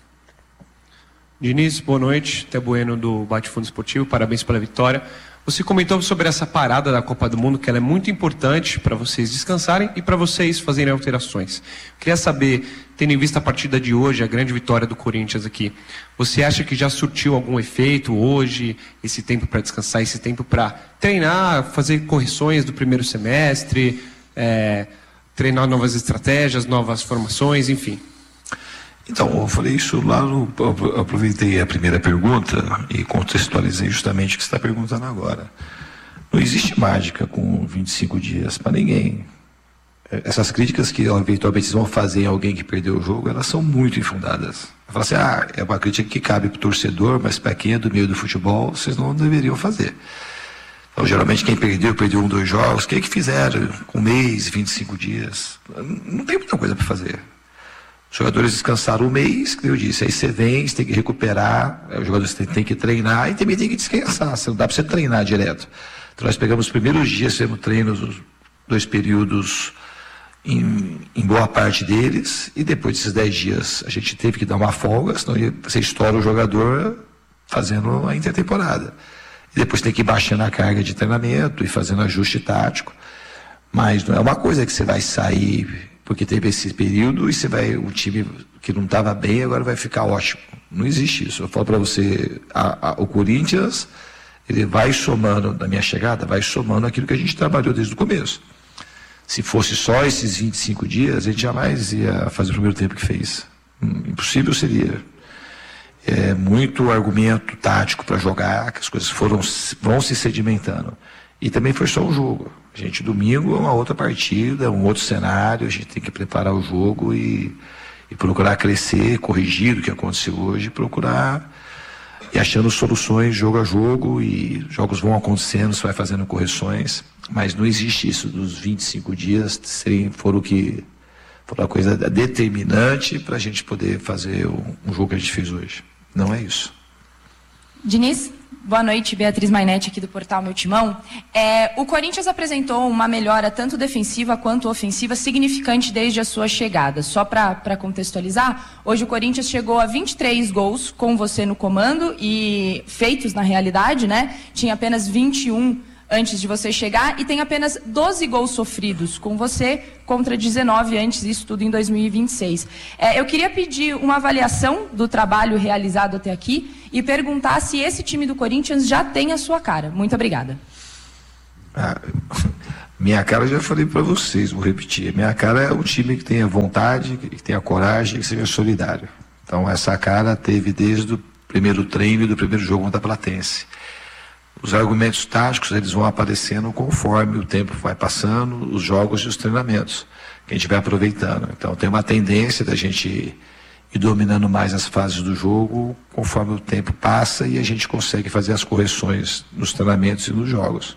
Diniz, boa noite. Té Bueno do Bate Fundo Esportivo, parabéns pela vitória. Você comentou sobre essa parada da Copa do Mundo, que ela é muito importante para vocês descansarem e para vocês fazerem alterações. Queria saber, tendo em vista a partida de hoje, a grande vitória do Corinthians aqui, você acha que já surtiu algum efeito hoje, esse tempo para descansar, esse tempo para treinar, fazer correções do primeiro semestre, é, treinar novas estratégias, novas formações, enfim? Então, eu falei isso lá, no, eu aproveitei a primeira pergunta e contextualizei justamente o que você está perguntando agora. Não existe mágica com vinte e cinco dias para ninguém. Essas críticas que eventualmente vão fazer em alguém que perdeu o jogo, elas são muito infundadas. Fala assim, ah, é uma crítica que cabe para o torcedor, mas para quem é do meio do futebol, vocês não deveriam fazer. Então, geralmente quem perdeu, perdeu um, dois jogos, o que é que fizeram com um mês, vinte e cinco dias? Não tem muita coisa para fazer. Os jogadores descansaram um mês, que eu disse, aí você vem, você tem que recuperar, os jogadores têm, têm que treinar e também tem que descansar, não dá para você treinar direto. Então nós pegamos os primeiros dias, fizemos treinos, os dois períodos, em, em boa parte deles, e depois desses dez dias a gente teve que dar uma folga, senão você estoura o jogador fazendo a intertemporada. E depois tem que ir baixando a carga de treinamento e fazendo ajuste tático, mas não é uma coisa que você vai sair porque teve esse período e você vai, o time que não estava bem agora vai ficar ótimo. Não existe isso. Eu falo para você, a, a, o Corinthians, ele vai somando, na minha chegada, vai somando aquilo que a gente trabalhou desde o começo. Se fosse só esses vinte e cinco dias, a gente jamais ia fazer o primeiro tempo que fez. Impossível seria. É muito argumento tático para jogar, que as coisas foram, vão se sedimentando. E também foi só um jogo. A gente, domingo, é uma outra partida, um outro cenário, a gente tem que preparar o jogo e, e procurar crescer, corrigir o que aconteceu hoje, procurar e achando soluções jogo a jogo, e jogos vão acontecendo, você vai fazendo correções, mas não existe isso dos vinte e cinco dias serem, foram o que foi uma coisa determinante para a gente poder fazer um, um jogo que a gente fez hoje. Não é isso. Diniz, boa noite, Beatriz Mainetti aqui do portal Meu Timão. É, o Corinthians apresentou uma melhora tanto defensiva quanto ofensiva significante desde a sua chegada. Só para contextualizar, hoje o Corinthians chegou a vinte e três gols com você no comando e feitos na realidade, né? Tinha apenas vinte e um antes de você chegar e tem apenas doze gols sofridos com você contra dezenove antes, isso tudo em dois mil e vinte e seis. É, eu queria pedir uma avaliação do trabalho realizado até aqui e perguntar se esse time do Corinthians já tem a sua cara. Muito obrigada. Ah, minha cara eu já falei para vocês, vou repetir. Minha cara é um time que tenha vontade, que tenha coragem, que seja solidário. Então essa cara teve desde o primeiro treino e do primeiro jogo contra a Platense. Os argumentos táticos, eles vão aparecendo conforme o tempo vai passando, os jogos e os treinamentos, que a gente vai aproveitando. Então tem uma tendência da gente ir dominando mais as fases do jogo conforme o tempo passa e a gente consegue fazer as correções nos treinamentos e nos jogos.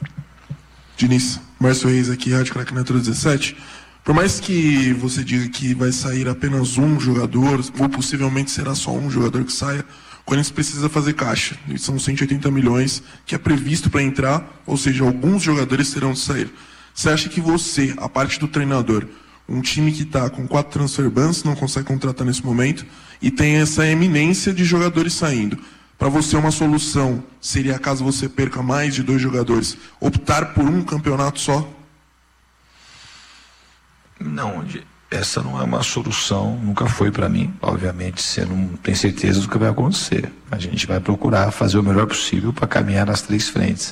Diniz, Márcio Reis aqui, Rádio Craque Metro dezessete. Por mais que você diga que vai sair apenas um jogador, ou possivelmente será só um jogador que saia, o Corinthians precisa fazer caixa. E são cento e oitenta milhões que é previsto para entrar, ou seja, alguns jogadores terão de sair. Você acha que você, a parte do treinador, um time que está com quatro transfer bans, não consegue contratar nesse momento, e tem essa eminência de jogadores saindo. Para você, uma solução seria, caso você perca mais de dois jogadores, optar por um campeonato só? Não, essa não é uma solução, nunca foi para mim. Obviamente, você não tem certeza do que vai acontecer. A gente vai procurar fazer o melhor possível para caminhar nas três frentes.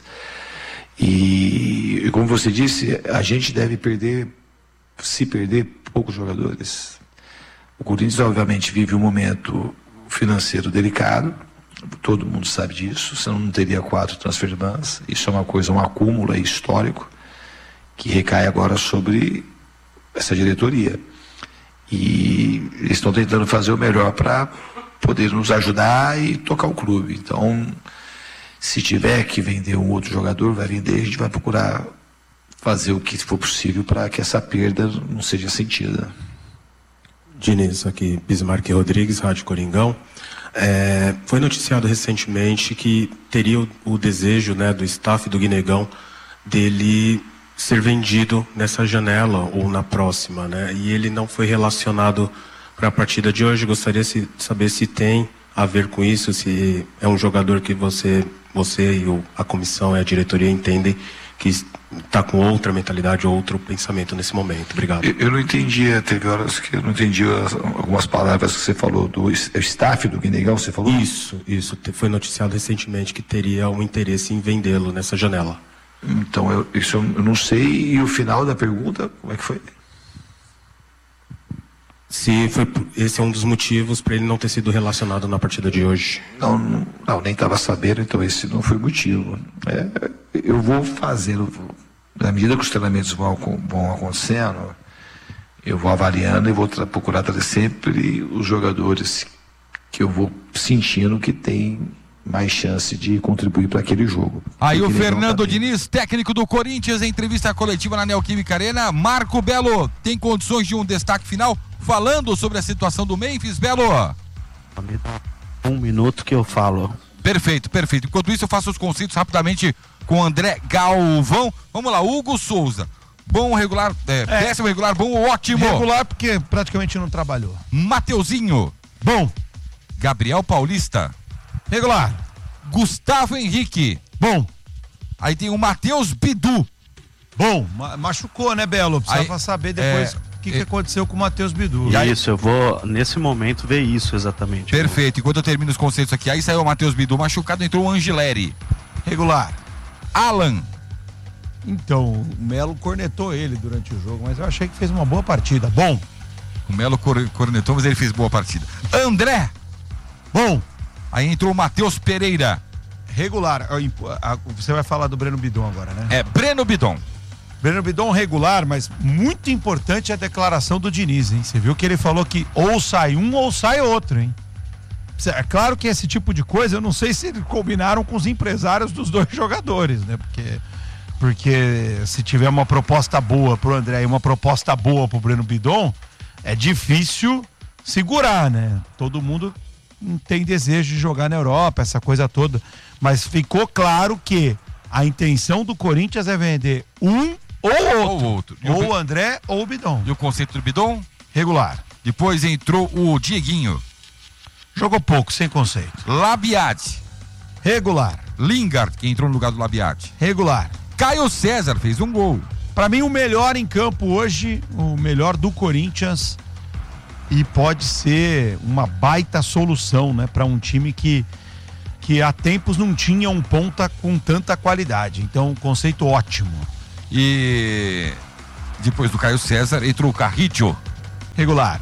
E, e como você disse, a gente deve perder, se perder, poucos jogadores. O Corinthians, obviamente, vive um momento financeiro delicado, todo mundo sabe disso, senão não teria quatro transfer bans. Isso é uma coisa, um acúmulo histórico, que recai agora sobre essa diretoria. E eles estão tentando fazer o melhor para poder nos ajudar e tocar o clube. Então, se tiver que vender um outro jogador, vai vender, a gente vai procurar fazer o que for possível para que essa perda não seja sentida. Diniz, aqui, Bismarck Rodrigues, Rádio Coringão. É, foi noticiado recentemente que teria o, o desejo, né, do staff do Guinegão dele ser vendido nessa janela ou na próxima, né? E ele não foi relacionado para a partida de hoje. Gostaria de saber se tem a ver com isso, se é um jogador que você, você e o, a comissão e a diretoria entendem que está com outra mentalidade, outro pensamento nesse momento. Obrigado. Eu, eu não entendi, teve horas que eu não entendi as, algumas palavras que você falou do staff do Guinegão, você falou? Isso, isso. Foi noticiado recentemente que teria um interesse em vendê-lo nessa janela. Então, eu, isso eu não sei. E o final da pergunta, como é que foi? Se foi, esse é um dos motivos para ele não ter sido relacionado na partida de hoje. Não, não, não nem estava sabendo, então esse não foi o motivo. É, eu vou fazer, eu vou, na medida que os treinamentos vão, vão acontecendo, eu vou avaliando e vou tra procurar trazer sempre os jogadores que eu vou sentindo que tem mais chance de contribuir para aquele jogo. Aí o Fernando Diniz, técnico do Corinthians, em entrevista coletiva na Neoquímica Arena. Marco Belo, tem condições de um destaque final falando sobre a situação do Memphis, Belo? Um minuto que eu falo. Perfeito, perfeito. Enquanto isso, eu faço os conceitos rapidamente com o André Galvão. Vamos lá, Hugo Souza. Bom, regular, é, é. péssimo, regular, bom, ótimo. Regular porque praticamente não trabalhou. Mateuzinho. Bom. Gabriel Paulista. Regular. Gustavo Henrique. Bom. Aí tem o Matheus Bidu. Bom, ma machucou, né, Belo? Precisava Aí, saber depois o é, que, que é... aconteceu com o Matheus Bidu. E isso, eu vou, nesse momento, ver isso exatamente. Perfeito. Enquanto eu termino os conceitos aqui, aí saiu o Matheus Bidu machucado, entrou o Angileri. Regular. Alan. Então, o Melo cornetou ele durante o jogo, mas eu achei que fez uma boa partida. Bom. O Melo cor cornetou, mas ele fez boa partida. André. Bom. Aí entrou o Matheus Pereira. Regular. Você vai falar do Breno Bidon agora, né? É, Breno Bidon. Breno Bidon regular, mas muito importante a declaração do Diniz, hein? Você viu que ele falou que ou sai um ou sai outro, hein? É claro que esse tipo de coisa, eu não sei se eles combinaram com os empresários dos dois jogadores, né? Porque, porque se tiver uma proposta boa pro André e uma proposta boa pro Breno Bidon, é difícil segurar, né? Todo mundo tem desejo de jogar na Europa, essa coisa toda. Mas ficou claro que a intenção do Corinthians é vender um ou outro. Ou outro. Ou o André ou o Bidon. E o conceito do Bidon? Regular. Depois entrou o Dieguinho. Jogou pouco, sem conceito. Labiade. Regular. Lingard, que entrou no lugar do Labiade. Regular. Caio César fez um gol. Pra mim, o melhor em campo hoje, o melhor do Corinthians, e pode ser uma baita solução, né, para um time que, que há tempos não tinha um ponta com tanta qualidade. Então, um conceito ótimo. E depois do Caio César entrou o Carrillo. Regular.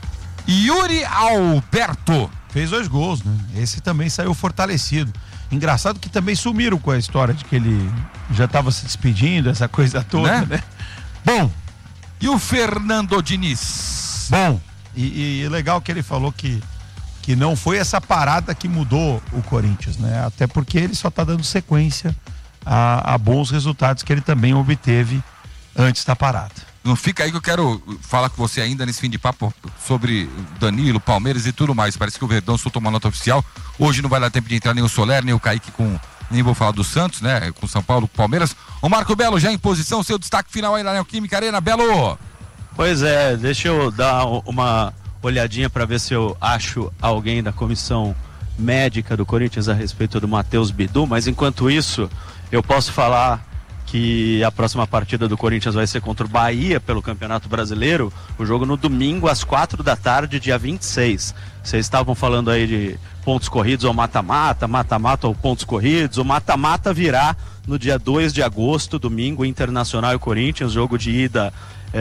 Yuri Alberto. Fez dois gols, né? Esse também saiu fortalecido. Engraçado que também sumiram com a história de que ele já estava se despedindo, essa coisa toda, né? né? Bom. E o Fernando Diniz? Bom. E, e legal que ele falou que, que não foi essa parada que mudou o Corinthians, né? Até porque ele só está dando sequência a, a bons resultados que ele também obteve antes da parada. Não fica aí que eu quero falar com você ainda nesse fim de papo sobre Danilo, Palmeiras e tudo mais. Parece que o Verdão soltou uma nota oficial. Hoje não vai dar tempo de entrar nem o Soler, nem o Kaique com... Nem vou falar do Santos, né? Com São Paulo, Palmeiras. O Marco Belo já em posição, seu destaque final aí na Neoquímica Arena, Belo! Pois é, deixa eu dar uma olhadinha para ver se eu acho alguém da comissão médica do Corinthians a respeito do Matheus Bidu, mas enquanto isso, eu posso falar que a próxima partida do Corinthians vai ser contra o Bahia pelo Campeonato Brasileiro, o jogo no domingo às quatro da tarde, dia vinte e seis. Vocês estavam falando aí de pontos corridos ou mata-mata, mata-mata ou pontos corridos. O mata-mata virá no dia dois de agosto, domingo, Internacional e Corinthians, jogo de ida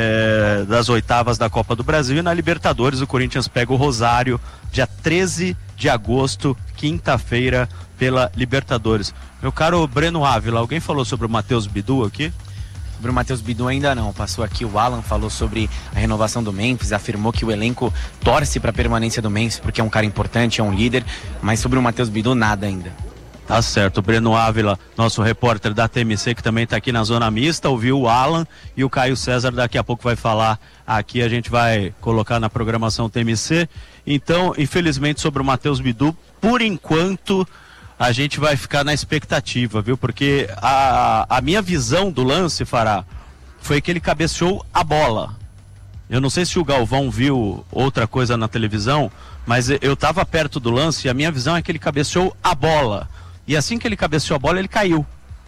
é, das oitavas da Copa do Brasil. E na Libertadores o Corinthians pega o Rosário, dia treze de agosto, quinta-feira, pela Libertadores. Meu caro Breno Ávila, alguém falou sobre o Matheus Bidu aqui? Sobre o Matheus Bidu ainda não. Passou aqui o Alan, falou sobre a renovação do Memphis, afirmou que o elenco torce para a permanência do Memphis porque é um cara importante, é um líder, mas sobre o Matheus Bidu nada ainda. Tá certo, o Breno Ávila, nosso repórter da T M C, que também está aqui na Zona Mista, ouviu o Alan e o Caio César daqui a pouco vai falar aqui, a gente vai colocar na programação T M C. Então, infelizmente, sobre o Matheus Bidu, por enquanto, a gente vai ficar na expectativa, viu? Porque a, a minha visão do lance, Fará, foi que ele cabeceou a bola. Eu não sei se o Galvão viu outra coisa na televisão, mas eu estava perto do lance e a minha visão é que ele cabeceou a bola. E assim que ele cabeceou a bola, ele caiu.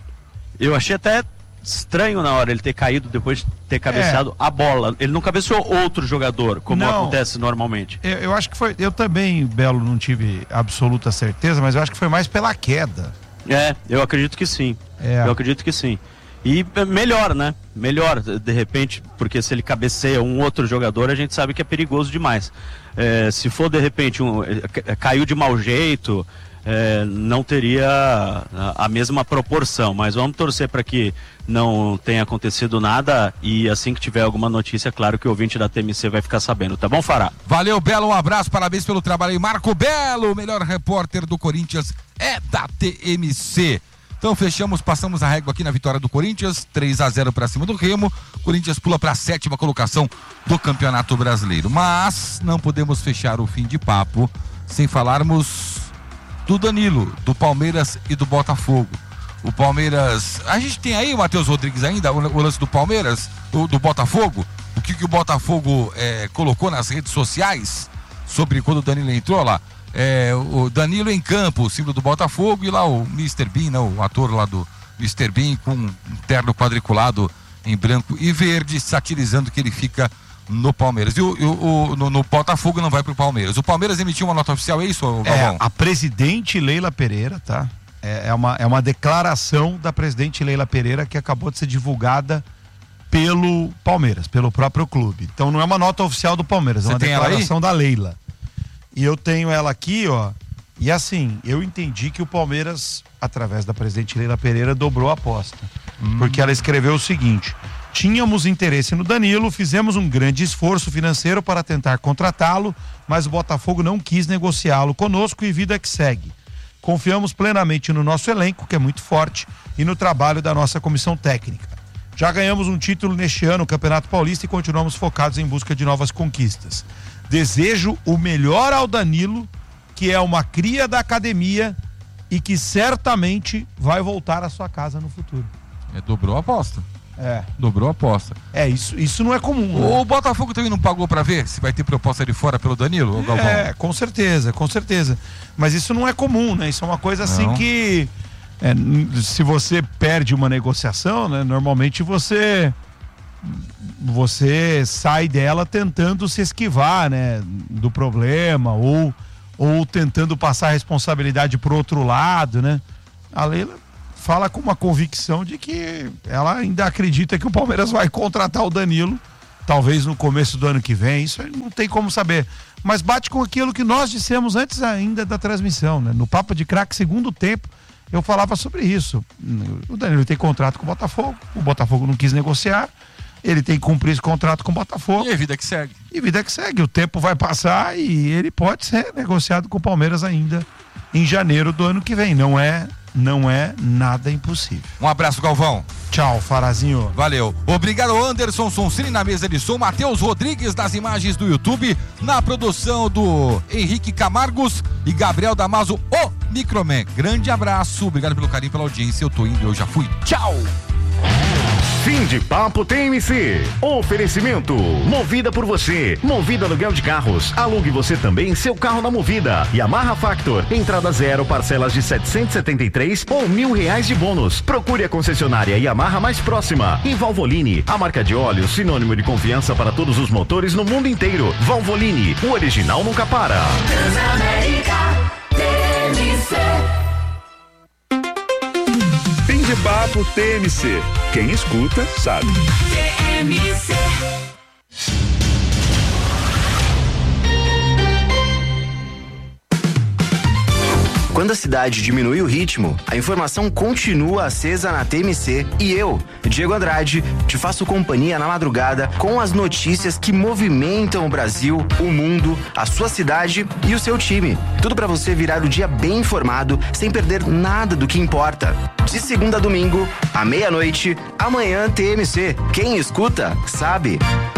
Eu achei até estranho na hora ele ter caído depois de ter cabeceado é. a bola. Ele não cabeceou outro jogador, como não, acontece normalmente. Eu, eu acho que foi. Eu também, Belo, não tive absoluta certeza, mas eu acho que foi mais pela queda. É, eu acredito que sim. É. Eu acredito que sim. E melhor, né? Melhor, de repente, porque se ele cabeceia um outro jogador, a gente sabe que é perigoso demais. É, se for, de repente, um, caiu de mau jeito, é, não teria a, a mesma proporção. Mas vamos torcer para que não tenha acontecido nada e assim que tiver alguma notícia, claro que o ouvinte da T M C vai ficar sabendo. Tá bom, Fará? Valeu, Belo, um abraço, parabéns pelo trabalho aí. Marco Belo, o melhor repórter do Corinthians é da T M C. Então fechamos, passamos a régua aqui na vitória do Corinthians, três a zero para cima do Remo. Corinthians pula para a sétima colocação do Campeonato Brasileiro. Mas não podemos fechar o fim de papo sem falarmos do Danilo, do Palmeiras e do Botafogo. O Palmeiras, a gente tem aí o Matheus Rodrigues ainda, o, o lance do Palmeiras, do, do Botafogo, o que, que o Botafogo é, colocou nas redes sociais sobre quando o Danilo entrou lá. É, o Danilo em campo, o símbolo do Botafogo, e lá o mister Bean, né, o ator lá do mister Bean, com um terno quadriculado em branco e verde, satirizando que ele fica no Palmeiras. E o, o, o no, no Botafogo não vai pro Palmeiras. O Palmeiras emitiu uma nota oficial, é isso, Galvão? É, a presidente Leila Pereira, tá? É, é, uma, é uma declaração da presidente Leila Pereira que acabou de ser divulgada pelo Palmeiras, pelo próprio clube. Então não é uma nota oficial do Palmeiras, é uma declaração da Leila. E eu tenho ela aqui, ó, e assim, eu entendi que o Palmeiras, através da presidente Leila Pereira, dobrou a aposta. Hum. Porque ela escreveu o seguinte: Tínhamos interesse no Danilo, fizemos um grande esforço financeiro para tentar contratá-lo, mas o Botafogo não quis negociá-lo conosco e vida que segue. Confiamos plenamente no nosso elenco, que é muito forte, e no trabalho da nossa comissão técnica. Já ganhamos um título neste ano, o Campeonato Paulista, e continuamos focados em busca de novas conquistas. Desejo o melhor ao Danilo, que é uma cria da academia e que certamente vai voltar à sua casa no futuro. É, dobrou a aposta. É. Dobrou a aposta. É, isso, isso não é comum. O, né? o Botafogo também não pagou pra ver se vai ter proposta de fora pelo Danilo, ou Galvão? É, com certeza, com certeza. Mas isso não é comum, né? Isso é uma coisa assim Não. que é, se você perde uma negociação, né? Normalmente você você sai dela tentando se esquivar, né? Do problema ou, ou tentando passar a responsabilidade pro outro lado, né? A Leila fala com uma convicção de que ela ainda acredita que o Palmeiras vai contratar o Danilo, talvez no começo do ano que vem, isso não tem como saber, mas bate com aquilo que nós dissemos antes ainda da transmissão, né? No Papo de Craque, segundo tempo, eu falava sobre isso. O Danilo tem contrato com o Botafogo, o Botafogo não quis negociar, ele tem que cumprir esse contrato com o Botafogo. E a vida que segue. E vida que segue, o tempo vai passar e ele pode ser negociado com o Palmeiras ainda em janeiro do ano que vem, não é Não é nada impossível. Um abraço, Galvão. Tchau, Farazinho. Valeu. Obrigado, Anderson Sonsini na mesa de som, Matheus Rodrigues nas imagens do YouTube, na produção do Henrique Camargos e Gabriel Damaso, o Microman. Grande abraço, obrigado pelo carinho, pela audiência. Eu tô indo, eu já fui. Tchau. Fim de Papo T M C. Oferecimento. Movida por você. Movida aluguel de carros. Alugue você também seu carro na Movida. Yamaha Factor. Entrada zero, parcelas de setecentos e setenta e três ou mil reais de bônus. Procure a concessionária Yamaha mais próxima. E Valvoline, a marca de óleo sinônimo de confiança para todos os motores no mundo inteiro. Valvoline, o original nunca para. Transamérica T M C. Fim de Papo T M C. Quem escuta, sabe. T M C. Quando a cidade diminui o ritmo, a informação continua acesa na T M C e eu, Diego Andrade, te faço companhia na madrugada com as notícias que movimentam o Brasil, o mundo, a sua cidade e o seu time. Tudo para você virar o dia bem informado, sem perder nada do que importa. De segunda a domingo, à meia-noite, amanhã T M C. Quem escuta, sabe.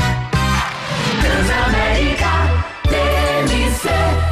Transamérica T M C.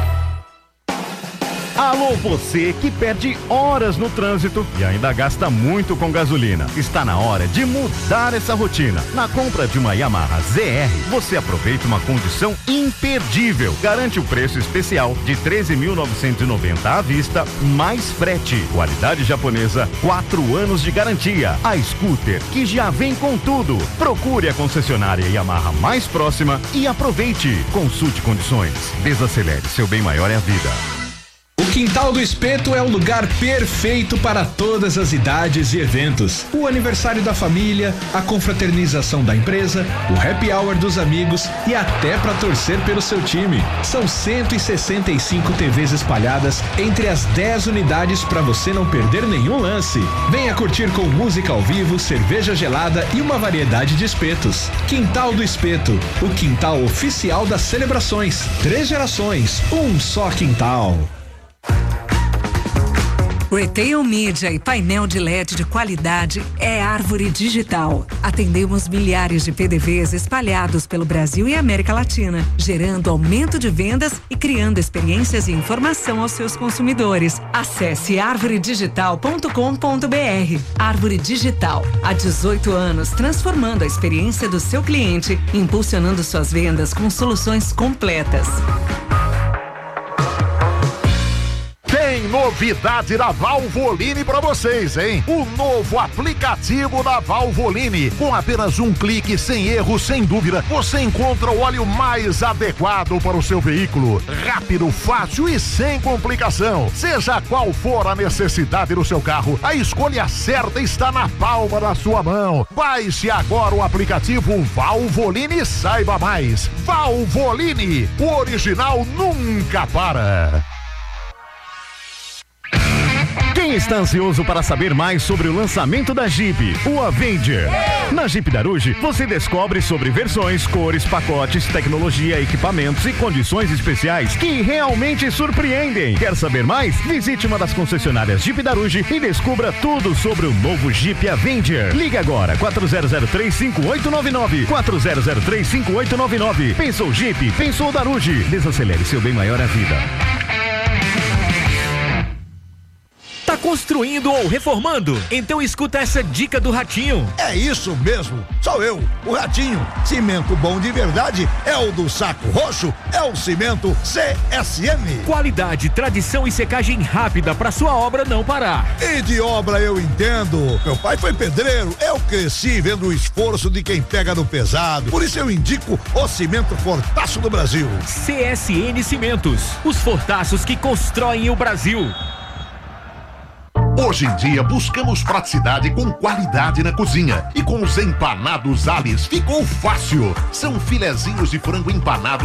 Alô, você que perde horas no trânsito e ainda gasta muito com gasolina. Está na hora de mudar essa rotina. Na compra de uma Yamaha Z R, você aproveita uma condição imperdível. Garante o preço especial de treze mil novecentos e noventa à vista, mais frete. Qualidade japonesa, quatro anos de garantia. A scooter que já vem com tudo. Procure a concessionária Yamaha mais próxima e aproveite. Consulte condições. Desacelere, seu bem maior é a vida. O Quintal do Espeto é o lugar perfeito para todas as idades e eventos. O aniversário da família, a confraternização da empresa, o happy hour dos amigos e até para torcer pelo seu time. São cento e sessenta e cinco T Vs espalhadas entre as dez unidades para você não perder nenhum lance. Venha curtir com música ao vivo, cerveja gelada e uma variedade de espetos. Quintal do Espeto, o quintal oficial das celebrações. Três gerações, um só quintal. Retail Media e painel de L E D de qualidade é Árvore Digital. Atendemos milhares de P D Vs espalhados pelo Brasil e América Latina, gerando aumento de vendas e criando experiências e informação aos seus consumidores. Acesse árvore digital ponto com ponto br. Árvore Digital, há dezoito anos, transformando a experiência do seu cliente, impulsionando suas vendas com soluções completas. Tem novidade da Valvoline para vocês, hein? O novo aplicativo da Valvoline. Com apenas um clique, sem erro, sem dúvida, você encontra o óleo mais adequado para o seu veículo. Rápido, fácil e sem complicação. Seja qual for a necessidade do seu carro, a escolha certa está na palma da sua mão. Baixe agora o aplicativo Valvoline e saiba mais. Valvoline, o original nunca para. Quem Quem está ansioso para saber mais sobre o lançamento da Jeep, o Avenger? Na Jeep Daruge, você descobre sobre versões, cores, pacotes, tecnologia, equipamentos e condições especiais que realmente surpreendem. Quer saber mais? Visite uma das concessionárias Jeep Daruge e descubra tudo sobre o novo Jeep Avenger. Ligue agora, quatro zero zero três, cinco oito nove nove, quatro zero zero três, cinco oito nove nove. Pensou Jeep, pensou Daruge. Desacelere seu bem maior à vida. Tá construindo ou reformando? Então escuta essa dica do Ratinho. É isso mesmo, sou eu, o Ratinho. Cimento bom de verdade é o do Saco Roxo, é o cimento C S M. Qualidade, tradição e secagem rápida para sua obra não parar. E de obra eu entendo. Meu pai foi pedreiro, eu cresci vendo o esforço de quem pega no pesado. Por isso eu indico o cimento Fortaço do Brasil. C S N Cimentos, os fortaços que constroem o Brasil. Hoje em dia buscamos praticidade com qualidade na cozinha. E com os empanados Alice ficou fácil. São filezinhos de frango empanado